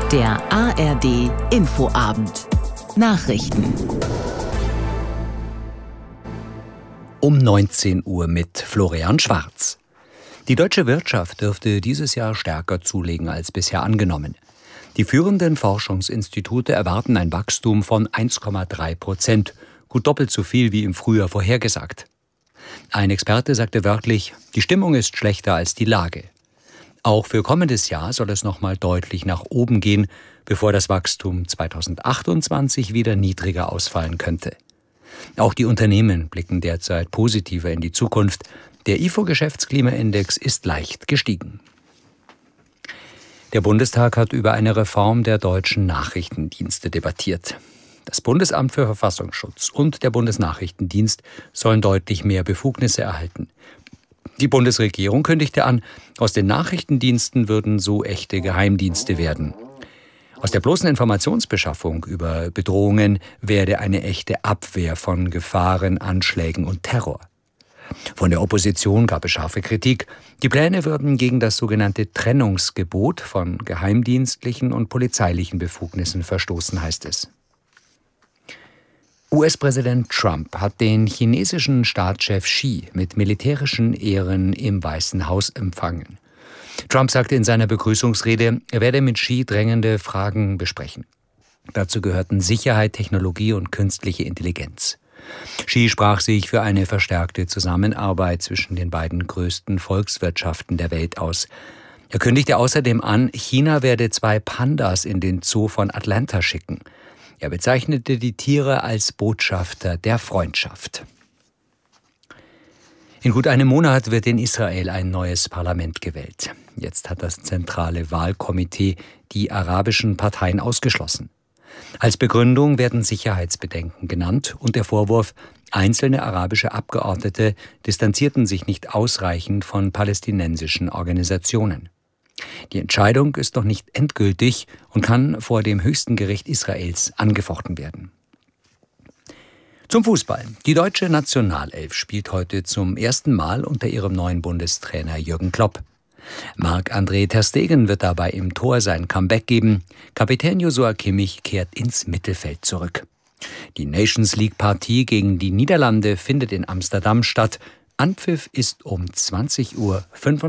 Der ARD Infoabend. Nachrichten. Um 19 Uhr mit Florian Schwarz. Die deutsche Wirtschaft dürfte dieses Jahr stärker zulegen als bisher angenommen. Die führenden Forschungsinstitute erwarten ein Wachstum von 1,3%, gut doppelt so viel wie im Frühjahr vorhergesagt. Ein Experte sagte wörtlich, die Stimmung ist schlechter als die Lage. Auch für kommendes Jahr soll es noch mal deutlich nach oben gehen, bevor das Wachstum 2028 wieder niedriger ausfallen könnte. Auch die Unternehmen blicken derzeit positiver in die Zukunft. Der IFO-Geschäftsklimaindex ist leicht gestiegen. Der Bundestag hat über eine Reform der deutschen Nachrichtendienste debattiert. Das Bundesamt für Verfassungsschutz und der Bundesnachrichtendienst sollen deutlich mehr Befugnisse erhalten. Die Bundesregierung kündigte an, aus den Nachrichtendiensten würden so echte Geheimdienste werden. Aus der bloßen Informationsbeschaffung über Bedrohungen werde eine echte Abwehr von Gefahren, Anschlägen und Terror. Von der Opposition gab es scharfe Kritik. Die Pläne würden gegen das sogenannte Trennungsgebot von geheimdienstlichen und polizeilichen Befugnissen verstoßen, heißt es. US-Präsident Trump hat den chinesischen Staatschef Xi mit militärischen Ehren im Weißen Haus empfangen. Trump sagte in seiner Begrüßungsrede, er werde mit Xi drängende Fragen besprechen. Dazu gehörten Sicherheit, Technologie und künstliche Intelligenz. Xi sprach sich für eine verstärkte Zusammenarbeit zwischen den beiden größten Volkswirtschaften der Welt aus. Er kündigte außerdem an, China werde 2 Pandas in den Zoo von Atlanta schicken. Er bezeichnete die Tiere als Botschafter der Freundschaft. In gut einem Monat wird in Israel ein neues Parlament gewählt. Jetzt hat das zentrale Wahlkomitee die arabischen Parteien ausgeschlossen. Als Begründung werden Sicherheitsbedenken genannt und der Vorwurf, einzelne arabische Abgeordnete distanzierten sich nicht ausreichend von palästinensischen Organisationen. Die Entscheidung ist noch nicht endgültig und kann vor dem höchsten Gericht Israels angefochten werden. Zum Fußball. Die deutsche Nationalelf spielt heute zum ersten Mal unter ihrem neuen Bundestrainer Jürgen Klopp. Marc-André ter Stegen wird dabei im Tor sein Comeback geben. Kapitän Joshua Kimmich kehrt ins Mittelfeld zurück. Die Nations-League-Partie gegen die Niederlande findet in Amsterdam statt. Anpfiff ist um 20:45 Uhr.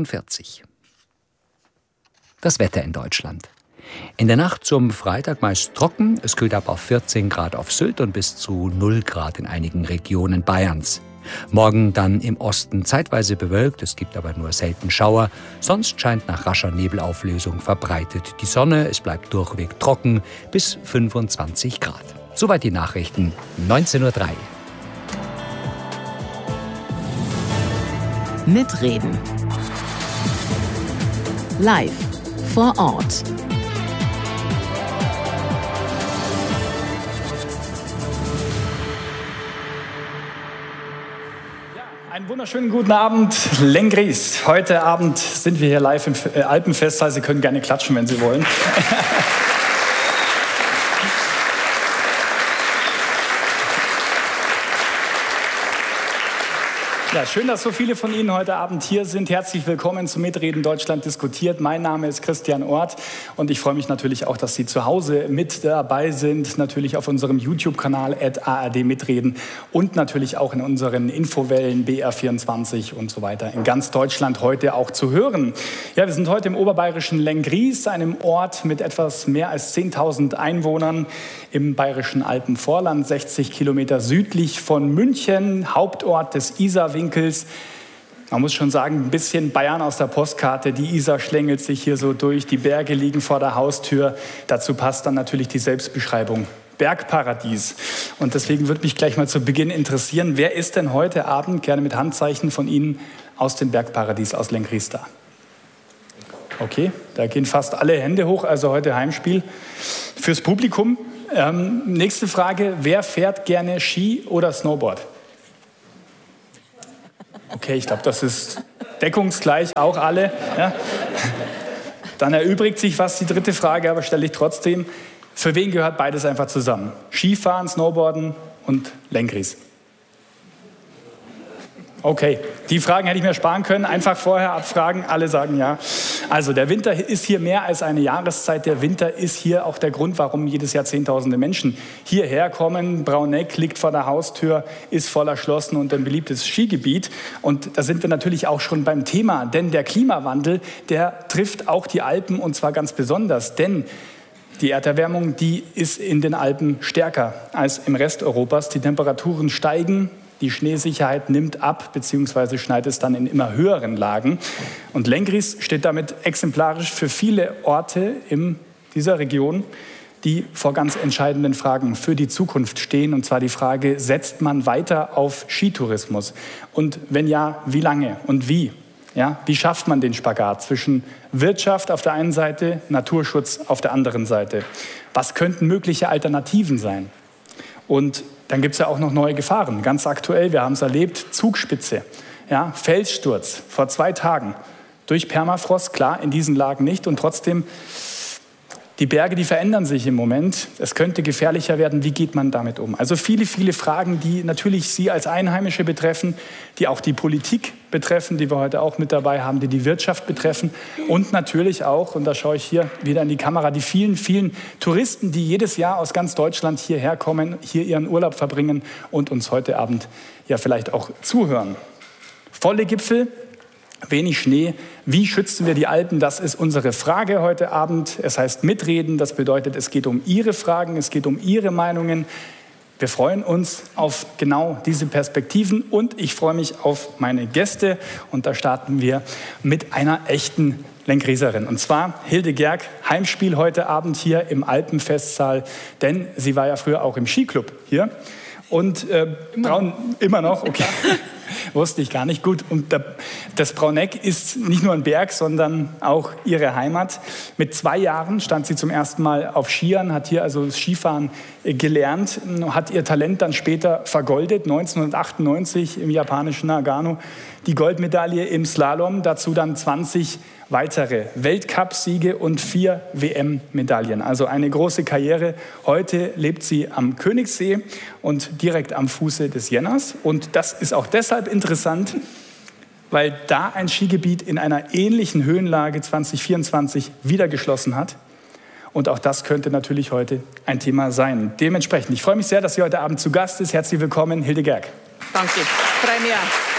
Das Wetter in Deutschland. In der Nacht zum Freitag meist trocken. Es kühlt ab auf 14 Grad auf Sylt und bis zu 0 Grad in einigen Regionen Bayerns. Morgen dann im Osten zeitweise bewölkt, es gibt aber nur selten Schauer. Sonst scheint nach rascher Nebelauflösung verbreitet die Sonne. Es bleibt durchweg trocken bis 25 Grad. Soweit die Nachrichten, 19:03 Uhr. Mitreden. Live vor Ort. Einen wunderschönen guten Abend, Lenggries. Heute Abend sind wir hier live im Alpenfestsaal. Sie können gerne klatschen, wenn Sie wollen. Ja, schön, dass so viele von Ihnen heute Abend hier sind. Herzlich willkommen zu Mitreden Deutschland diskutiert. Mein Name ist Christian Orth und ich freue mich natürlich auch, dass Sie zu Hause mit dabei sind. Natürlich auf unserem YouTube-Kanal @ARD Mitreden und natürlich auch in unseren Infowellen BR24 und so weiter in ganz Deutschland heute auch zu hören. Ja, wir sind heute im oberbayerischen Lenggries, einem Ort mit etwas mehr als 10.000 Einwohnern im bayerischen Alpenvorland, 60 Kilometer südlich von München, Hauptort des Isarwinkels. Man muss schon sagen, ein bisschen Bayern aus der Postkarte. Die Isar schlängelt sich hier so durch, die Berge liegen vor der Haustür. Dazu passt dann natürlich die Selbstbeschreibung. Bergparadies. Und deswegen würde mich gleich mal zu Beginn interessieren, wer ist denn heute Abend, gerne mit Handzeichen von Ihnen, aus dem Bergparadies, aus Lenggries da? Okay, da gehen fast alle Hände hoch, also heute Heimspiel. Fürs Publikum, nächste Frage, wer fährt gerne Ski oder Snowboard? Okay, ich glaube, das ist deckungsgleich, auch alle. Ja. Dann erübrigt sich fast die dritte Frage, aber stelle ich trotzdem. Für wen gehört beides einfach zusammen? Skifahren, Snowboarden und Lenggries. Okay, die Fragen hätte ich mir sparen können. Einfach vorher abfragen, alle sagen ja. Also der Winter ist hier mehr als eine Jahreszeit. Der Winter ist hier auch der Grund, warum jedes Jahr Zehntausende Menschen hierher kommen. Braunegg liegt vor der Haustür, ist voll erschlossen und ein beliebtes Skigebiet. Und da sind wir natürlich auch schon beim Thema, denn der Klimawandel, der trifft auch die Alpen und zwar ganz besonders, denn die Erderwärmung, die ist in den Alpen stärker als im Rest Europas. Die Temperaturen steigen. Die Schneesicherheit nimmt ab, beziehungsweise schneit es dann in immer höheren Lagen. Und Lenggries steht damit exemplarisch für viele Orte in dieser Region, die vor ganz entscheidenden Fragen für die Zukunft stehen. Und zwar die Frage, setzt man weiter auf Skitourismus? Und wenn ja, wie lange und wie? Ja, wie schafft man den Spagat zwischen Wirtschaft auf der einen Seite, Naturschutz auf der anderen Seite? Was könnten mögliche Alternativen sein? Und dann gibt es ja auch noch neue Gefahren. Ganz aktuell, wir haben es erlebt, Zugspitze, ja, Felssturz vor 2 Tagen durch Permafrost, klar, in diesen Lagen nicht. Und trotzdem, die Berge, die verändern sich im Moment. Es könnte gefährlicher werden. Wie geht man damit um? Also viele, viele Fragen, die natürlich Sie als Einheimische betreffen, die auch die Politik betreffen, die wir heute auch mit dabei haben, die die Wirtschaft betreffen und natürlich auch, und da schaue ich hier wieder in die Kamera, die vielen, vielen Touristen, die jedes Jahr aus ganz Deutschland hierher kommen, hier ihren Urlaub verbringen und uns heute Abend ja vielleicht auch zuhören. Volle Gipfel, wenig Schnee. Wie schützen wir die Alpen? Das ist unsere Frage heute Abend. Es heißt mitreden. Das bedeutet, es geht um Ihre Fragen, es geht um Ihre Meinungen. Wir freuen uns auf genau diese Perspektiven und ich freue mich auf meine Gäste. Und da starten wir mit einer echten Lengrieserin. Und zwar Hilde Gerg, Heimspiel heute Abend hier im Alpenfestsaal. Denn sie war ja früher auch im Skiclub hier. Und immer noch, okay. Wusste ich gar nicht. Gut, und das Braunegg ist nicht nur ein Berg, sondern auch ihre Heimat. Mit 2 Jahren stand sie zum ersten Mal auf Skiern, hat hier also das Skifahren gelernt, hat ihr Talent dann später vergoldet, 1998 im japanischen Nagano, die Goldmedaille im Slalom, dazu dann 20 weitere Weltcupsiege und 4 WM-Medaillen. Also eine große Karriere. Heute lebt sie am Königssee und direkt am Fuße des Jenners. Und das ist auch deshalb interessant, weil da ein Skigebiet in einer ähnlichen Höhenlage 2024 wieder geschlossen hat. Und auch das könnte natürlich heute ein Thema sein. Dementsprechend, ich freue mich sehr, dass sie heute Abend zu Gast ist. Herzlich willkommen, Hilde Gerg. Danke, freue mich auch.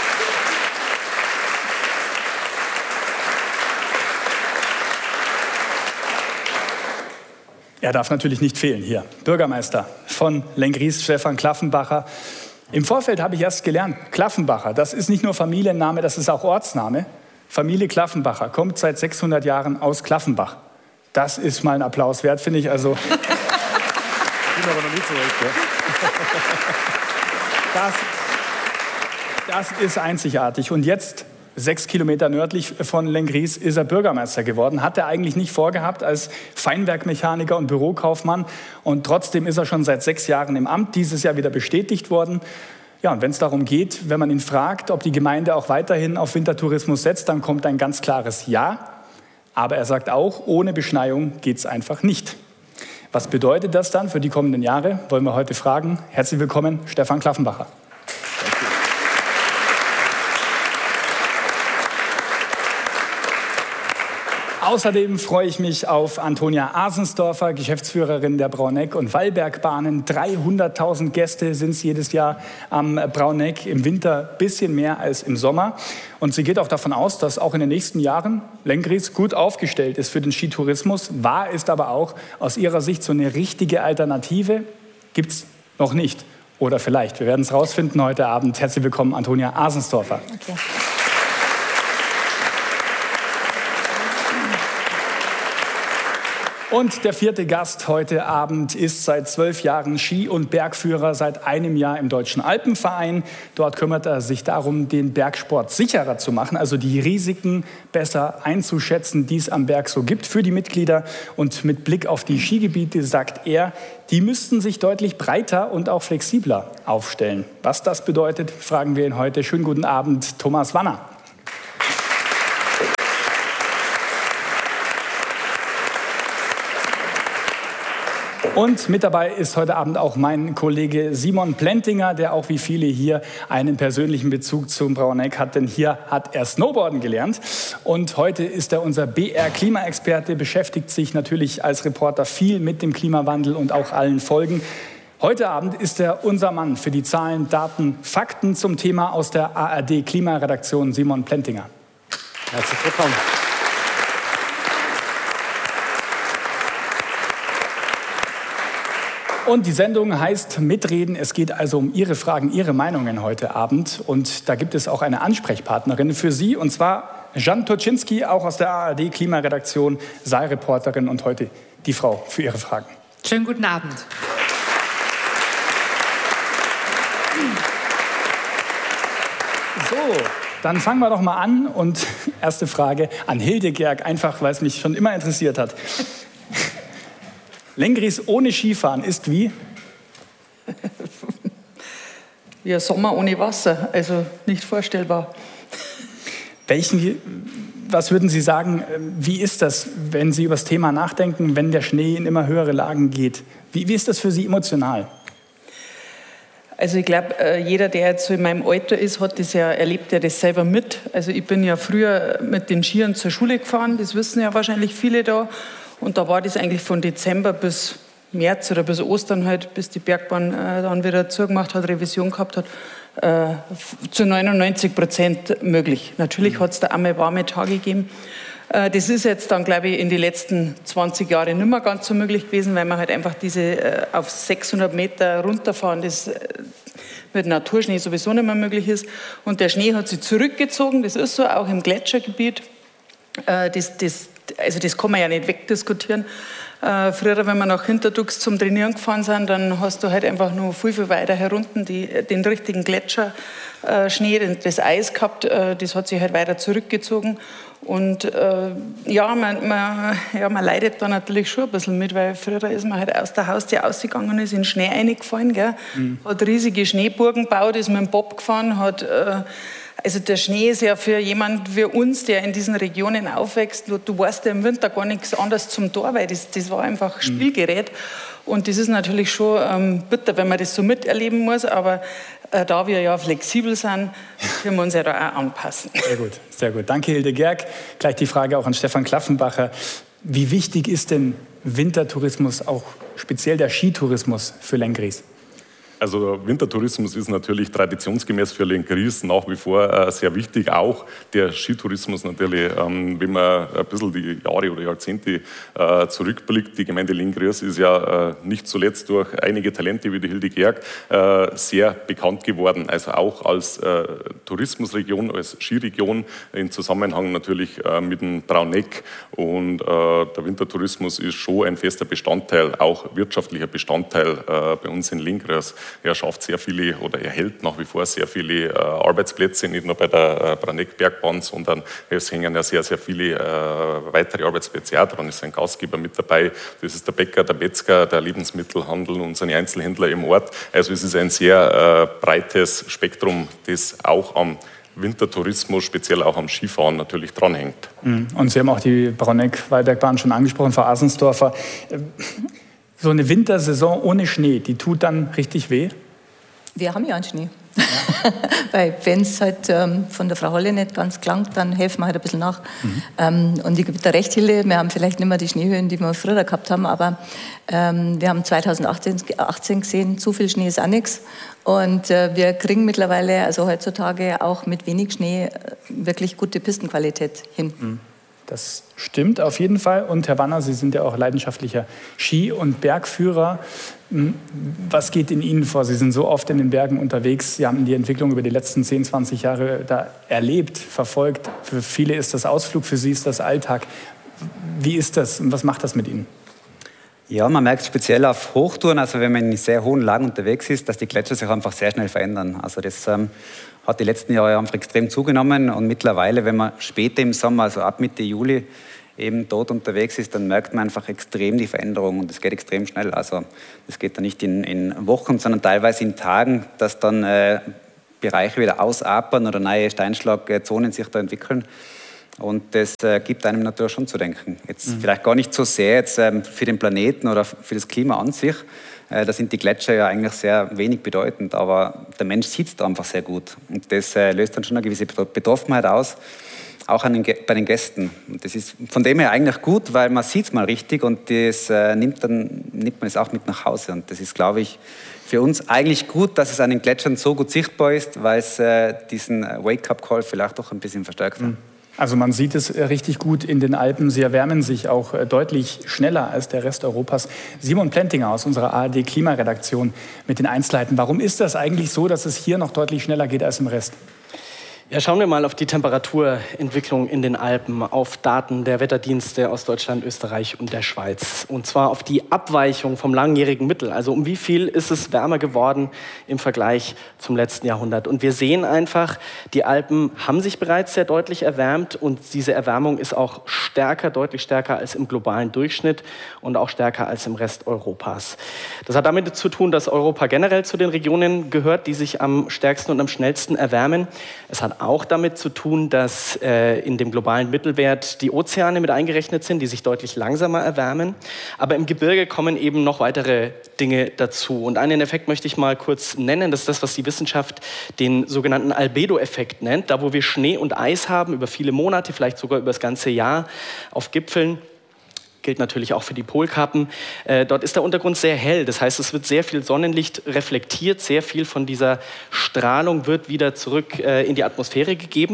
Er darf natürlich nicht fehlen hier. Bürgermeister von Lenggries, Stefan Klaffenbacher. Im Vorfeld habe ich erst gelernt, Klaffenbacher, das ist nicht nur Familienname, das ist auch Ortsname. Familie Klaffenbacher kommt seit 600 Jahren aus Klaffenbach. Das ist mal ein Applaus wert, finde ich. Also, ich bin aber noch nie zurück. Das ist einzigartig. Und jetzt 6 Kilometer nördlich von Lenggries ist er Bürgermeister geworden. Hat er eigentlich nicht vorgehabt als Feinwerkmechaniker und Bürokaufmann. Und trotzdem ist er schon seit 6 Jahren im Amt, dieses Jahr wieder bestätigt worden. Ja, und wenn es darum geht, wenn man ihn fragt, ob die Gemeinde auch weiterhin auf Wintertourismus setzt, dann kommt ein ganz klares Ja. Aber er sagt auch, ohne Beschneiung geht es einfach nicht. Was bedeutet das dann für die kommenden Jahre? Wollen wir heute fragen. Herzlich willkommen, Stefan Klaffenbacher. Außerdem freue ich mich auf Antonia Asensdorfer, Geschäftsführerin der Braunegg- und Wallbergbahnen. 300.000 Gäste sind es jedes Jahr am Braunegg, im Winter ein bisschen mehr als im Sommer. Und sie geht auch davon aus, dass auch in den nächsten Jahren Lenggries gut aufgestellt ist für den Skitourismus. Wahr ist aber auch aus ihrer Sicht, so eine richtige Alternative gibt es noch nicht. Oder vielleicht, wir werden es rausfinden heute Abend. Herzlich willkommen, Antonia Asensdorfer. Okay. Und der 4. Gast heute Abend ist seit 12 Jahren Ski- und Bergführer, seit einem Jahr im Deutschen Alpenverein. Dort kümmert er sich darum, den Bergsport sicherer zu machen, also die Risiken besser einzuschätzen, die es am Berg so gibt für die Mitglieder. Und mit Blick auf die Skigebiete sagt er, die müssten sich deutlich breiter und auch flexibler aufstellen. Was das bedeutet, fragen wir ihn heute. Schönen guten Abend, Thomas Wanner. Und mit dabei ist heute Abend auch mein Kollege Simon Plentinger, der auch wie viele hier einen persönlichen Bezug zum Braunegg hat, denn hier hat er Snowboarden gelernt. Und heute ist er unser BR-Klimaexperte, beschäftigt sich natürlich als Reporter viel mit dem Klimawandel und auch allen Folgen. Heute Abend ist er unser Mann für die Zahlen, Daten, Fakten zum Thema aus der ARD-Klimaredaktion, Simon Plentinger. Herzlich willkommen. Und die Sendung heißt Mitreden. Es geht also um Ihre Fragen, Ihre Meinungen heute Abend. Und da gibt es auch eine Ansprechpartnerin für Sie, und zwar Jan Toczynski, auch aus der ARD-Klimaredaktion, Saalreporterin und heute die Frau für Ihre Fragen. Schönen guten Abend. So, dann fangen wir doch mal an. Und erste Frage an Hilde Gerg, einfach weil es mich schon immer interessiert hat. Lenggries ohne Skifahren ist wie? Wie ein Sommer ohne Wasser, also nicht vorstellbar. Was würden Sie sagen, wie ist das, wenn Sie über das Thema nachdenken, wenn der Schnee in immer höhere Lagen geht? Wie ist das für Sie emotional? Also ich glaube, jeder, der jetzt so in meinem Alter ist, erlebt ja das selber mit. Also ich bin ja früher mit den Skiern zur Schule gefahren, das wissen ja wahrscheinlich viele da. Und da war das eigentlich von Dezember bis März oder bis Ostern halt, bis die Bergbahn dann wieder zugemacht hat, Revision gehabt hat, zu 99% möglich. Natürlich hat es da einmal warme Tage gegeben. Das ist jetzt dann, glaube ich, in den letzten 20 Jahren nicht mehr ganz so möglich gewesen, weil man halt einfach diese auf 600 Meter runterfahren, das mit Naturschnee sowieso nicht mehr möglich ist. Und der Schnee hat sich zurückgezogen, das ist so, auch im Gletschergebiet. Das kann man ja nicht wegdiskutieren. Früher, wenn wir nach Hinterdux zum Trainieren gefahren sind, dann hast du halt einfach nur viel, viel weiter herunten den richtigen Gletscherschnee, das Eis gehabt, das hat sich halt weiter zurückgezogen. Und man leidet da natürlich schon ein bisschen mit, weil früher ist man halt aus der Haustür ausgegangen und ist in den Schnee reingefallen, gell? Hat riesige Schneeburgen gebaut, ist mit dem Bob gefahren, also der Schnee ist ja für jemanden wie uns, der in diesen Regionen aufwächst, du weißt ja im Winter gar nichts anderes zum Tor, weil das war einfach Spielgerät. Und das ist natürlich schon bitter, wenn man das so miterleben muss, aber da wir ja flexibel sind, können wir uns ja da auch anpassen. Sehr gut, sehr gut. Danke, Hilde Gerg. Gleich die Frage auch an Stefan Klaffenbacher. Wie wichtig ist denn Wintertourismus, auch speziell der Skitourismus für Lenggries? Also Wintertourismus ist natürlich traditionsgemäß für Lenggries nach wie vor sehr wichtig. Auch der Skitourismus natürlich, wenn man ein bisschen die Jahre oder Jahrzehnte zurückblickt. Die Gemeinde Lenggries ist ja nicht zuletzt durch einige Talente wie die Hilde Gerg sehr bekannt geworden. Also auch als Tourismusregion, als Skiregion im Zusammenhang natürlich mit dem Braunegg. Und der Wintertourismus ist schon ein fester Bestandteil, auch wirtschaftlicher Bestandteil bei uns in Lenggries. Er schafft sehr viele oder er hält nach wie vor sehr viele Arbeitsplätze, nicht nur bei der Braunegg-Bergbahn, sondern es hängen ja sehr, sehr viele weitere Arbeitsplätze auch dran. Es ist ein Gastgeber mit dabei, das ist der Bäcker, der Metzger, der Lebensmittelhandel und seine Einzelhändler im Ort. Also es ist ein sehr breites Spektrum, das auch am Wintertourismus, speziell auch am Skifahren natürlich dranhängt. Und Sie haben auch die Braunegg-Wallbergbahn schon angesprochen, Frau Asensdorfer. So eine Wintersaison ohne Schnee, die tut dann richtig weh? Wir haben ja einen Schnee. Ja. Weil wenn es halt von der Frau Holle nicht ganz klangt, dann helfen wir halt ein bisschen nach. Und ich gebe da recht, Hilde, wir haben vielleicht nicht mehr die Schneehöhen, die wir früher gehabt haben, aber wir haben 2018 gesehen, zu viel Schnee ist auch nichts. Und wir kriegen mittlerweile, also heutzutage auch mit wenig Schnee, wirklich gute Pistenqualität hin. Das stimmt auf jeden Fall. Und Herr Wanner, Sie sind ja auch leidenschaftlicher Ski- und Bergführer. Was geht in Ihnen vor? Sie sind so oft in den Bergen unterwegs. Sie haben die Entwicklung über die letzten 10, 20 Jahre da erlebt, verfolgt. Für viele ist das Ausflug, für Sie ist das Alltag. Wie ist das und was macht das mit Ihnen? Ja, man merkt speziell auf Hochtouren, also wenn man in sehr hohen Lagen unterwegs ist, dass die Gletscher sich einfach sehr schnell verändern. Also das hat die letzten Jahre einfach extrem zugenommen und mittlerweile, wenn man später im Sommer, also ab Mitte Juli, eben dort unterwegs ist, dann merkt man einfach extrem die Veränderung und es geht extrem schnell. Also das geht dann nicht in Wochen, sondern teilweise in Tagen, dass dann Bereiche wieder ausapern oder neue Steinschlagzonen sich da entwickeln. Und das gibt einem natürlich schon zu denken. Jetzt vielleicht gar nicht so sehr jetzt, für den Planeten oder für das Klima an sich. Da sind die Gletscher ja eigentlich sehr wenig bedeutend, aber der Mensch sieht es da einfach sehr gut. Und das löst dann schon eine gewisse Betroffenheit aus, auch bei den Gästen. Und das ist von dem her eigentlich gut, weil man sieht es mal richtig und das nimmt man es auch mit nach Hause. Und das ist, glaube ich, für uns eigentlich gut, dass es an den Gletschern so gut sichtbar ist, weil es diesen Wake-up-Call vielleicht doch ein bisschen verstärkt hat. Also man sieht es richtig gut in den Alpen. Sie erwärmen sich auch deutlich schneller als der Rest Europas. Simon Plentinger aus unserer ARD-Klimaredaktion mit den Einzelheiten. Warum ist das eigentlich so, dass es hier noch deutlich schneller geht als im Rest? Ja, schauen wir mal auf die Temperaturentwicklung in den Alpen, auf Daten der Wetterdienste aus Deutschland, Österreich und der Schweiz. Und zwar auf die Abweichung vom langjährigen Mittel. Also um wie viel ist es wärmer geworden im Vergleich zum letzten Jahrhundert. Und wir sehen einfach, die Alpen haben sich bereits sehr deutlich erwärmt und diese Erwärmung ist auch stärker, deutlich stärker als im globalen Durchschnitt und auch stärker als im Rest Europas. Das hat damit zu tun, dass Europa generell zu den Regionen gehört, die sich am stärksten und am schnellsten erwärmen. Es hat auch damit zu tun, dass in dem globalen Mittelwert die Ozeane mit eingerechnet sind, die sich deutlich langsamer erwärmen. Aber im Gebirge kommen eben noch weitere Dinge dazu. Und einen Effekt möchte ich mal kurz nennen. Das ist das, was die Wissenschaft den sogenannten Albedo-Effekt nennt. Da, wo wir Schnee und Eis haben, über viele Monate, vielleicht sogar über das ganze Jahr auf Gipfeln. Gilt natürlich auch für die Polkappen. Dort ist der Untergrund sehr hell. Das heißt, es wird sehr viel Sonnenlicht reflektiert. Sehr viel von dieser Strahlung wird wieder zurück in die Atmosphäre gegeben.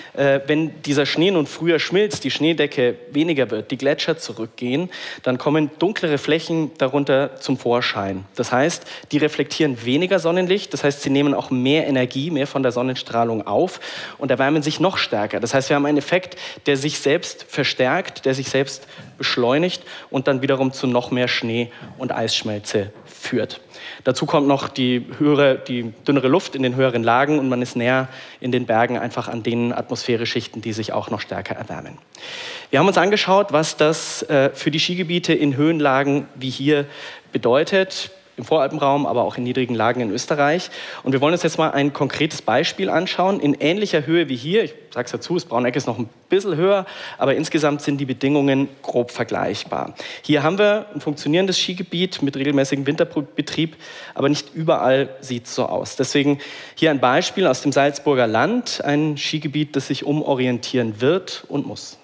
Wenn dieser Schnee nun früher schmilzt, die Schneedecke weniger wird, die Gletscher zurückgehen, dann kommen dunklere Flächen darunter zum Vorschein. Das heißt, die reflektieren weniger Sonnenlicht. Das heißt, sie nehmen auch mehr Energie, mehr von der Sonnenstrahlung auf und erwärmen sich noch stärker. Das heißt, wir haben einen Effekt, der sich selbst verstärkt, der sich selbst beschleunigt und dann wiederum zu noch mehr Schnee- und Eisschmelze führt. Dazu kommt noch die dünnere Luft in den höheren Lagen und man ist näher in den Bergen einfach an den Atmosphäreschichten, die sich auch noch stärker erwärmen. Wir haben uns angeschaut, was das für die Skigebiete in Höhenlagen wie hier bedeutet. Im Voralpenraum, aber auch in niedrigen Lagen in Österreich. Und wir wollen uns jetzt mal ein konkretes Beispiel anschauen, in ähnlicher Höhe wie hier. Ich sage es dazu, das Brauneck ist noch ein bisschen höher, aber insgesamt sind die Bedingungen grob vergleichbar. Hier haben wir ein funktionierendes Skigebiet mit regelmäßigem Winterbetrieb, aber nicht überall sieht es so aus. Deswegen hier ein Beispiel aus dem Salzburger Land, ein Skigebiet, das sich umorientieren wird und muss.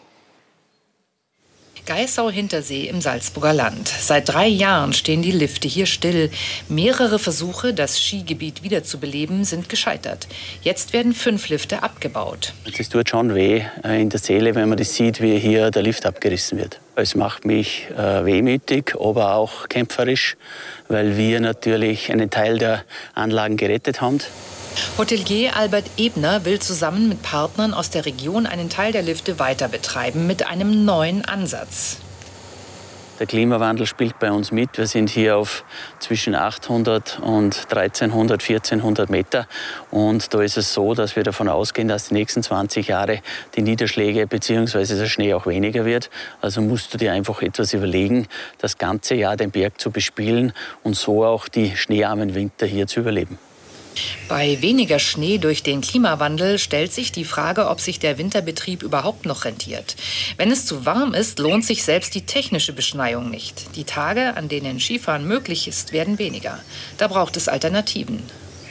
Geissau-Hintersee im Salzburger Land. Seit 3 Jahren stehen die Lifte hier still. Mehrere Versuche, das Skigebiet wiederzubeleben, sind gescheitert. Jetzt werden 5 Lifte abgebaut. Es tut schon weh in der Seele, wenn man das sieht, wie hier der Lift abgerissen wird. Es macht mich wehmütig, aber auch kämpferisch, weil wir natürlich einen Teil der Anlagen gerettet haben. Hotelier Albert Ebner will zusammen mit Partnern aus der Region einen Teil der Lifte weiter betreiben mit einem neuen Ansatz. Der Klimawandel spielt bei uns mit. Wir sind hier auf zwischen 800 und 1300, 1400 Meter. Und da ist es so, dass wir davon ausgehen, dass die nächsten 20 Jahre die Niederschläge bzw. der Schnee auch weniger wird. Also musst du dir einfach etwas überlegen, das ganze Jahr den Berg zu bespielen und so auch die schneearmen Winter hier zu überleben. Bei weniger Schnee durch den Klimawandel stellt sich die Frage, ob sich der Winterbetrieb überhaupt noch rentiert. Wenn es zu warm ist, lohnt sich selbst die technische Beschneiung nicht. Die Tage, an denen Skifahren möglich ist, werden weniger. Da braucht es Alternativen.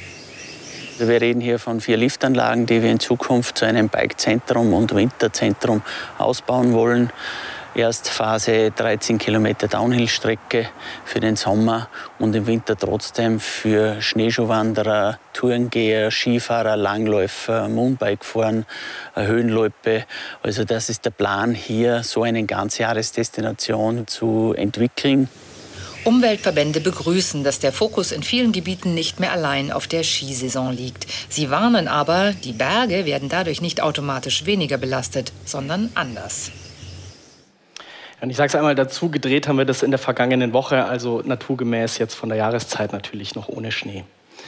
Wir reden hier von 4 Liftanlagen, die wir in Zukunft zu einem Bike-Zentrum und Winterzentrum ausbauen wollen. Erst Phase 13 Kilometer Downhill-Strecke für den Sommer und im Winter trotzdem für Schneeschuhwanderer, Tourengeher, Skifahrer, Langläufer, Mountainbikefahren, Höhenloipe. Also das ist der Plan, hier so eine Ganzjahresdestination zu entwickeln. Umweltverbände begrüßen, dass der Fokus in vielen Gebieten nicht mehr allein auf der Skisaison liegt. Sie warnen aber, die Berge werden dadurch nicht automatisch weniger belastet, sondern anders. Und ich sage es einmal dazu, gedreht haben wir das in der vergangenen Woche, also naturgemäß jetzt von der Jahreszeit natürlich noch ohne Schnee.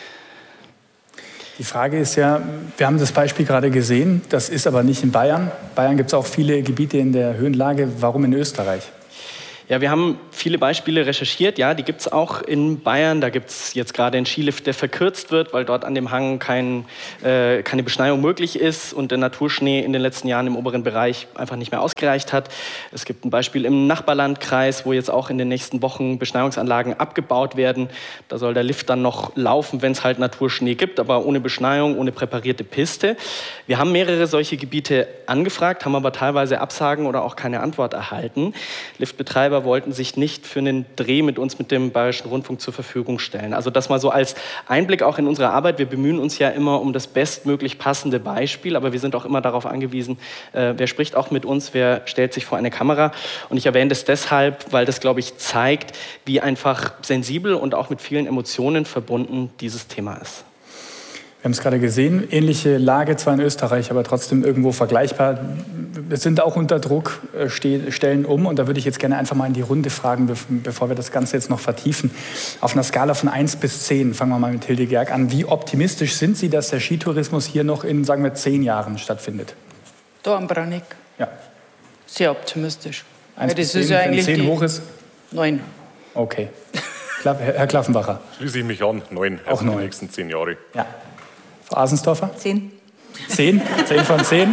Die Frage ist ja, wir haben das Beispiel gerade gesehen, das ist aber nicht in Bayern. In Bayern gibt es auch viele Gebiete in der Höhenlage. Warum in Österreich? Ja, wir haben viele Beispiele recherchiert, ja, die gibt es auch in Bayern. Da gibt es jetzt gerade einen Skilift, der verkürzt wird, weil dort an dem Hang keine Beschneiung möglich ist und der Naturschnee in den letzten Jahren im oberen Bereich einfach nicht mehr ausgereicht hat. Es gibt ein Beispiel im Nachbarlandkreis, wo jetzt auch in den nächsten Wochen Beschneiungsanlagen abgebaut werden. Da soll der Lift dann noch laufen, wenn es halt Naturschnee gibt, aber ohne Beschneiung, ohne präparierte Piste. Wir haben mehrere solche Gebiete angefragt, haben aber teilweise Absagen oder auch keine Antwort erhalten. Liftbetreiber wollten sich nicht für einen Dreh mit uns, mit dem Bayerischen Rundfunk zur Verfügung stellen. Also das mal so als Einblick auch in unsere Arbeit. Wir bemühen uns ja immer um das bestmöglich passende Beispiel, aber wir sind auch immer darauf angewiesen, wer spricht auch mit uns, wer stellt sich vor eine Kamera. Und ich erwähne das deshalb, weil das, glaube ich, zeigt, wie einfach sensibel und auch mit vielen Emotionen verbunden dieses Thema ist. Wir haben es gerade gesehen, ähnliche Lage zwar in Österreich, aber trotzdem irgendwo vergleichbar. Wir sind auch unter Druck, stellen um. Und da würde ich jetzt gerne einfach mal in die Runde fragen, bevor wir das Ganze jetzt noch vertiefen. Auf einer Skala von 1 bis 10, fangen wir mal mit Hilde Gerg an. Wie optimistisch sind Sie, dass der Skitourismus hier noch in, sagen wir, 10 Jahren stattfindet? Da am Branik. Ja. Sehr optimistisch. 1 bis 10, wenn 10 hoch ist? 9. Okay. Herr Klaffenbacher? Schließe ich mich an, 9. Auch 9. Die nächsten 10 Jahre. Ja. Frau Asensdorfer? 10. 10? 10 von 10?